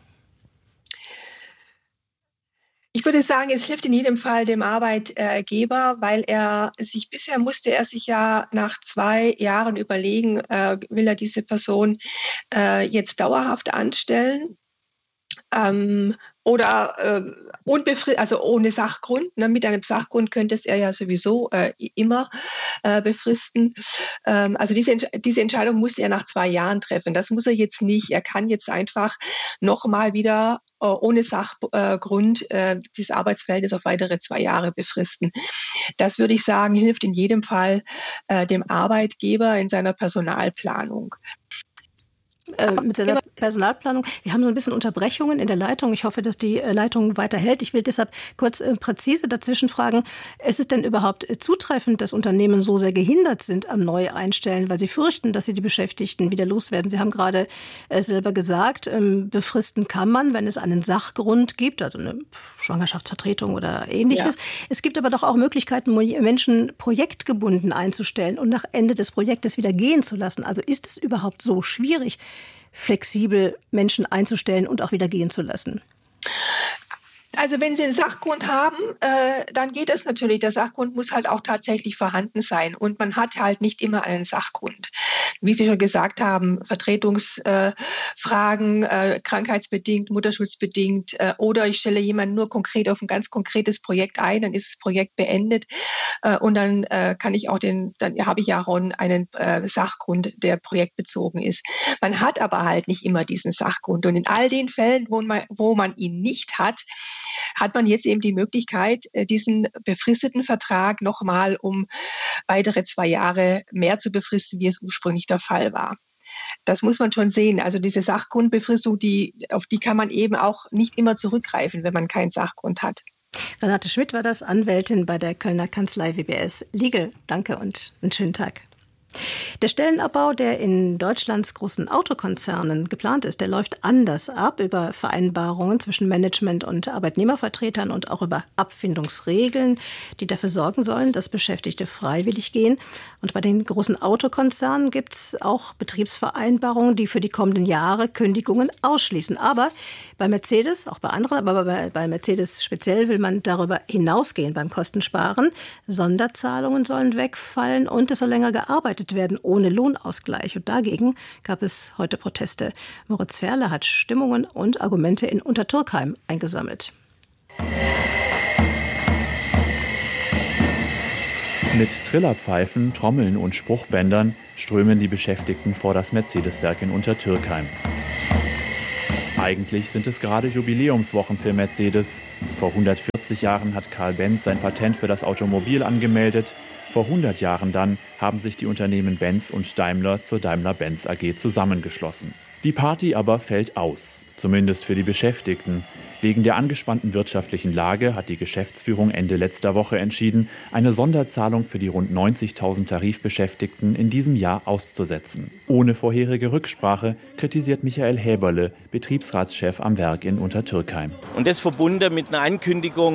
F: Ich würde sagen, es hilft in jedem Fall dem Arbeitgeber, weil er sich, bisher musste er sich ja nach zwei Jahren überlegen, äh, will er diese Person äh, jetzt dauerhaft anstellen ähm, oder äh, unbefristet, also ohne Sachgrund. Ne? Mit einem Sachgrund könnte es er ja sowieso äh, immer äh, befristen. Ähm, also diese, diese Entscheidung musste er nach zwei Jahren treffen. Das muss er jetzt nicht. Er kann jetzt einfach nochmal wieder äh, ohne Sachgrund äh, dieses Arbeitsverhältnis auf weitere zwei Jahre befristen. Das würde ich sagen, hilft in jedem Fall äh, dem Arbeitgeber in seiner Personalplanung.
R: Äh, mit seiner Personalplanung. Wir haben so ein bisschen Unterbrechungen in der Leitung. Ich hoffe, dass die äh, Leitung weiterhält. Ich will deshalb kurz äh, präzise dazwischen fragen, ist es denn überhaupt äh, zutreffend, dass Unternehmen so sehr gehindert sind am Neueinstellen, weil sie fürchten, dass sie die Beschäftigten wieder loswerden? Sie haben gerade äh, selber gesagt, ähm, befristen kann man, wenn es einen Sachgrund gibt, also eine Schwangerschaftsvertretung oder Ähnliches. Ja. Es gibt aber doch auch Möglichkeiten, Menschen projektgebunden einzustellen und nach Ende des Projektes wieder gehen zu lassen. Also ist es überhaupt so schwierig, flexibel Menschen einzustellen und auch wieder gehen zu lassen?
F: Also wenn Sie einen Sachgrund haben, äh, dann geht es natürlich. Der Sachgrund muss halt auch tatsächlich vorhanden sein. Und man hat halt nicht immer einen Sachgrund. Wie Sie schon gesagt haben, Vertretungsfragen, äh, äh, krankheitsbedingt, mutterschutzbedingt äh, oder ich stelle jemanden nur konkret auf ein ganz konkretes Projekt ein, dann ist das Projekt beendet äh, und dann äh, kann ich auch den, dann habe ich ja auch einen äh, Sachgrund, der projektbezogen ist. Man hat aber halt nicht immer diesen Sachgrund. Und in all den Fällen, wo man, wo man ihn nicht hat, hat man jetzt eben die Möglichkeit, diesen befristeten Vertrag nochmal um weitere zwei Jahre mehr zu befristen, wie es ursprünglich der Fall war. Das muss man schon sehen. Also diese Sachgrundbefristung, die, auf die kann man eben auch nicht immer zurückgreifen, wenn man keinen Sachgrund hat.
R: Renate Schmidt war das, Anwältin bei der Kölner Kanzlei W B S Legal. Danke und einen schönen Tag. Der Stellenabbau, der in Deutschlands großen Autokonzernen geplant ist, der läuft anders ab, über Vereinbarungen zwischen Management und Arbeitnehmervertretern und auch über Abfindungsregeln, die dafür sorgen sollen, dass Beschäftigte freiwillig gehen. Und bei den großen Autokonzernen gibt es auch Betriebsvereinbarungen, die für die kommenden Jahre Kündigungen ausschließen. Aber bei Mercedes, auch bei anderen, aber bei, bei Mercedes speziell will man darüber hinausgehen beim Kostensparen. Sonderzahlungen sollen wegfallen und es soll länger gearbeitet werden ohne Lohnausgleich. Und dagegen gab es heute Proteste. Moritz Ferle hat Stimmungen und Argumente in Untertürkheim eingesammelt.
E: Mit Trillerpfeifen, Trommeln und Spruchbändern strömen die Beschäftigten vor das Mercedes-Werk in Untertürkheim. Eigentlich sind es gerade Jubiläumswochen für Mercedes. Vor hundertvierzig Jahren hat Karl Benz sein Patent für das Automobil angemeldet. Vor hundert Jahren dann haben sich die Unternehmen Benz und Daimler zur Daimler-Benz A G zusammengeschlossen. Die Party aber fällt aus, zumindest für die Beschäftigten. Wegen der angespannten wirtschaftlichen Lage hat die Geschäftsführung Ende letzter Woche entschieden, eine Sonderzahlung für die rund neunzigtausend Tarifbeschäftigten in diesem Jahr auszusetzen. Ohne vorherige Rücksprache kritisiert Michael Häberle, Betriebsratschef am Werk in Untertürkheim.
G: Und das verbunden mit einer Ankündigung,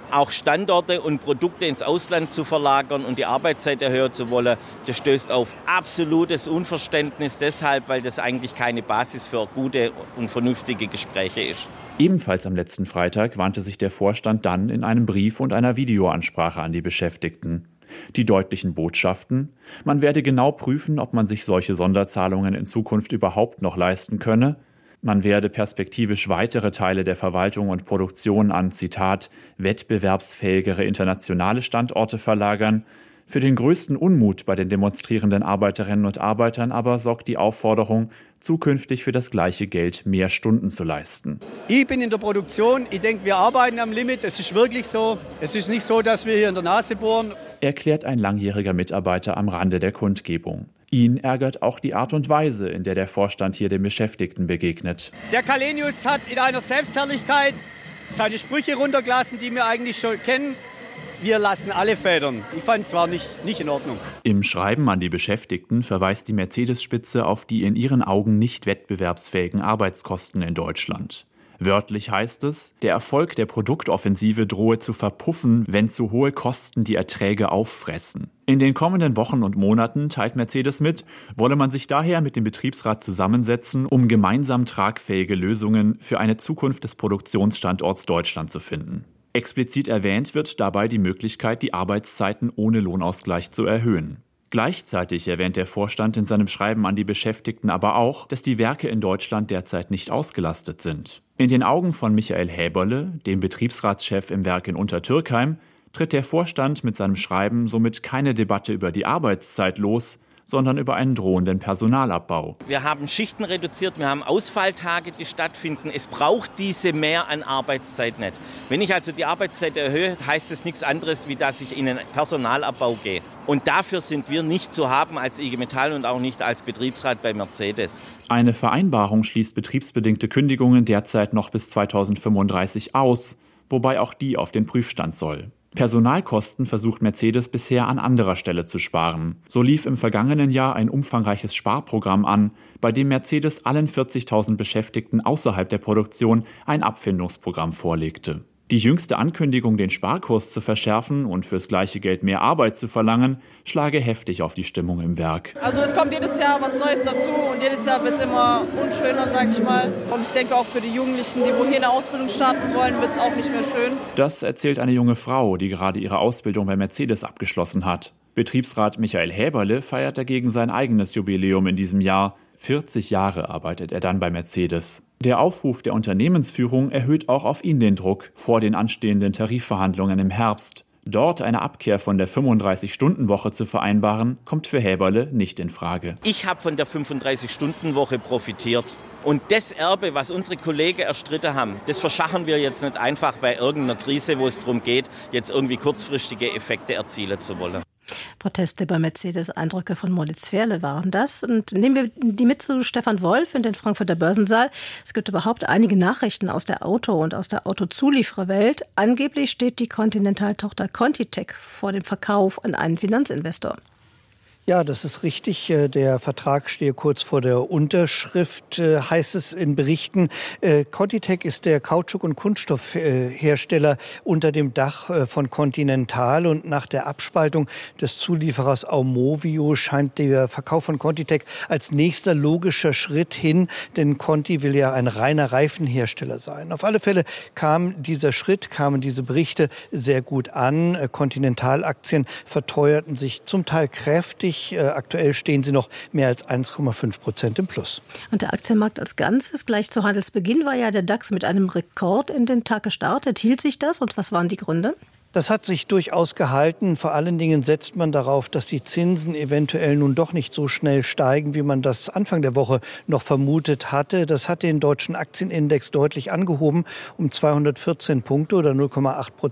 G: auch Standorte und Produkte ins Ausland zu verlagern und die Arbeitszeit erhöhen zu wollen, das stößt auf absolutes Unverständnis deshalb, weil das eigentlich keine Basis für gute und vernünftige Gespräche ist.
E: Ebenfalls am letzten Freitag wandte sich der Vorstand dann in einem Brief und einer Videoansprache an die Beschäftigten. Die deutlichen Botschaften: Man werde genau prüfen, ob man sich solche Sonderzahlungen in Zukunft überhaupt noch leisten könne. Man werde perspektivisch weitere Teile der Verwaltung und Produktion an, Zitat, wettbewerbsfähigere internationale Standorte verlagern. Für den größten Unmut bei den demonstrierenden Arbeiterinnen und Arbeitern aber sorgt die Aufforderung, zukünftig für das gleiche Geld mehr Stunden zu leisten.
I: Ich bin in der Produktion, ich denke, wir arbeiten am Limit, es ist wirklich so. Es ist nicht so, dass wir hier in der Nase bohren.
E: Erklärt ein langjähriger Mitarbeiter am Rande der Kundgebung. Ihn ärgert auch die Art und Weise, in der der Vorstand hier den Beschäftigten begegnet.
I: Der Källenius hat in einer Selbstherrlichkeit seine Sprüche runtergelassen, die wir eigentlich schon kennen. Wir lassen alle federn. Ich fand es zwar nicht, nicht in Ordnung.
E: Im Schreiben an die Beschäftigten verweist die Mercedes-Spitze auf die in ihren Augen nicht wettbewerbsfähigen Arbeitskosten in Deutschland. Wörtlich heißt es, der Erfolg der Produktoffensive drohe zu verpuffen, wenn zu hohe Kosten die Erträge auffressen. In den kommenden Wochen und Monaten, teilt Mercedes mit, wolle man sich daher mit dem Betriebsrat zusammensetzen, um gemeinsam tragfähige Lösungen für eine Zukunft des Produktionsstandorts Deutschland zu finden. Explizit erwähnt wird dabei die Möglichkeit, die Arbeitszeiten ohne Lohnausgleich zu erhöhen. Gleichzeitig erwähnt der Vorstand in seinem Schreiben an die Beschäftigten aber auch, dass die Werke in Deutschland derzeit nicht ausgelastet sind. In den Augen von Michael Häberle, dem Betriebsratschef im Werk in Untertürkheim, tritt der Vorstand mit seinem Schreiben somit keine Debatte über die Arbeitszeit los, sondern über einen drohenden Personalabbau.
G: Wir haben Schichten reduziert, wir haben Ausfalltage, die stattfinden. Es braucht diese mehr an Arbeitszeit nicht. Wenn ich also die Arbeitszeit erhöhe, heißt es nichts anderes, wie dass ich in einen Personalabbau gehe. Und dafür sind wir nicht zu haben als I G Metall und auch nicht als Betriebsrat bei Mercedes.
E: Eine Vereinbarung schließt betriebsbedingte Kündigungen derzeit noch bis zweitausendfünfunddreißig aus, wobei auch die auf den Prüfstand soll. Personalkosten versucht Mercedes bisher an anderer Stelle zu sparen. So lief im vergangenen Jahr ein umfangreiches Sparprogramm an, bei dem Mercedes allen vierzigtausend Beschäftigten außerhalb der Produktion ein Abfindungsprogramm vorlegte. Die jüngste Ankündigung, den Sparkurs zu verschärfen und fürs gleiche Geld mehr Arbeit zu verlangen, schlage heftig auf die Stimmung im Werk.
J: Also es kommt jedes Jahr was Neues dazu und jedes Jahr wird es immer unschöner, sag ich mal. Und ich denke auch für die Jugendlichen, die wohl hier eine Ausbildung starten wollen, wird es auch nicht mehr schön.
E: Das erzählt eine junge Frau, die gerade ihre Ausbildung bei Mercedes abgeschlossen hat. Betriebsrat Michael Häberle feiert dagegen sein eigenes Jubiläum in diesem Jahr. vierzig Jahre arbeitet er dann bei Mercedes. Der Aufruf der Unternehmensführung erhöht auch auf ihn den Druck vor den anstehenden Tarifverhandlungen im Herbst. Dort eine Abkehr von der fünfunddreißig-Stunden-Woche zu vereinbaren, kommt für Häberle nicht in Frage.
G: Ich habe von der fünfunddreißig-Stunden-Woche profitiert. Und das Erbe, was unsere Kollegen erstritten haben, das verschachern wir jetzt nicht einfach bei irgendeiner Krise, wo es darum geht, jetzt irgendwie kurzfristige Effekte erzielen zu wollen.
R: Proteste bei Mercedes, Eindrücke von Moritz Ferle waren das. Und nehmen wir die mit zu Stefan Wolf in den Frankfurter Börsensaal. Es gibt überhaupt einige Nachrichten aus der Auto- und aus der Autozuliefererwelt. Angeblich steht die Continental-Tochter Contitech vor dem Verkauf an einen Finanzinvestor.
U: Ja, das ist richtig. Der Vertrag stehe kurz vor der Unterschrift, heißt es in Berichten. Contitech ist der Kautschuk- und Kunststoffhersteller unter dem Dach von Continental. Und nach der Abspaltung des Zulieferers Aumovio scheint der Verkauf von Contitech als nächster logischer Schritt hin. Denn Conti will ja ein reiner Reifenhersteller sein. Auf alle Fälle kam dieser Schritt, kamen diese Berichte sehr gut an. Continental-Aktien verteuerten sich zum Teil kräftig. Aktuell stehen sie noch mehr als eins Komma fünf Prozent im Plus.
R: Und der Aktienmarkt als Ganzes, gleich zu Handelsbeginn war ja der DAX mit einem Rekord in den Tag gestartet. Hielt sich das und was waren die Gründe?
U: Das hat sich durchaus gehalten. Vor allen Dingen setzt man darauf, dass die Zinsen eventuell nun doch nicht so schnell steigen, wie man das Anfang der Woche noch vermutet hatte. Das hat den deutschen Aktienindex deutlich angehoben um zweihundertvierzehn Punkte oder null Komma acht Prozent.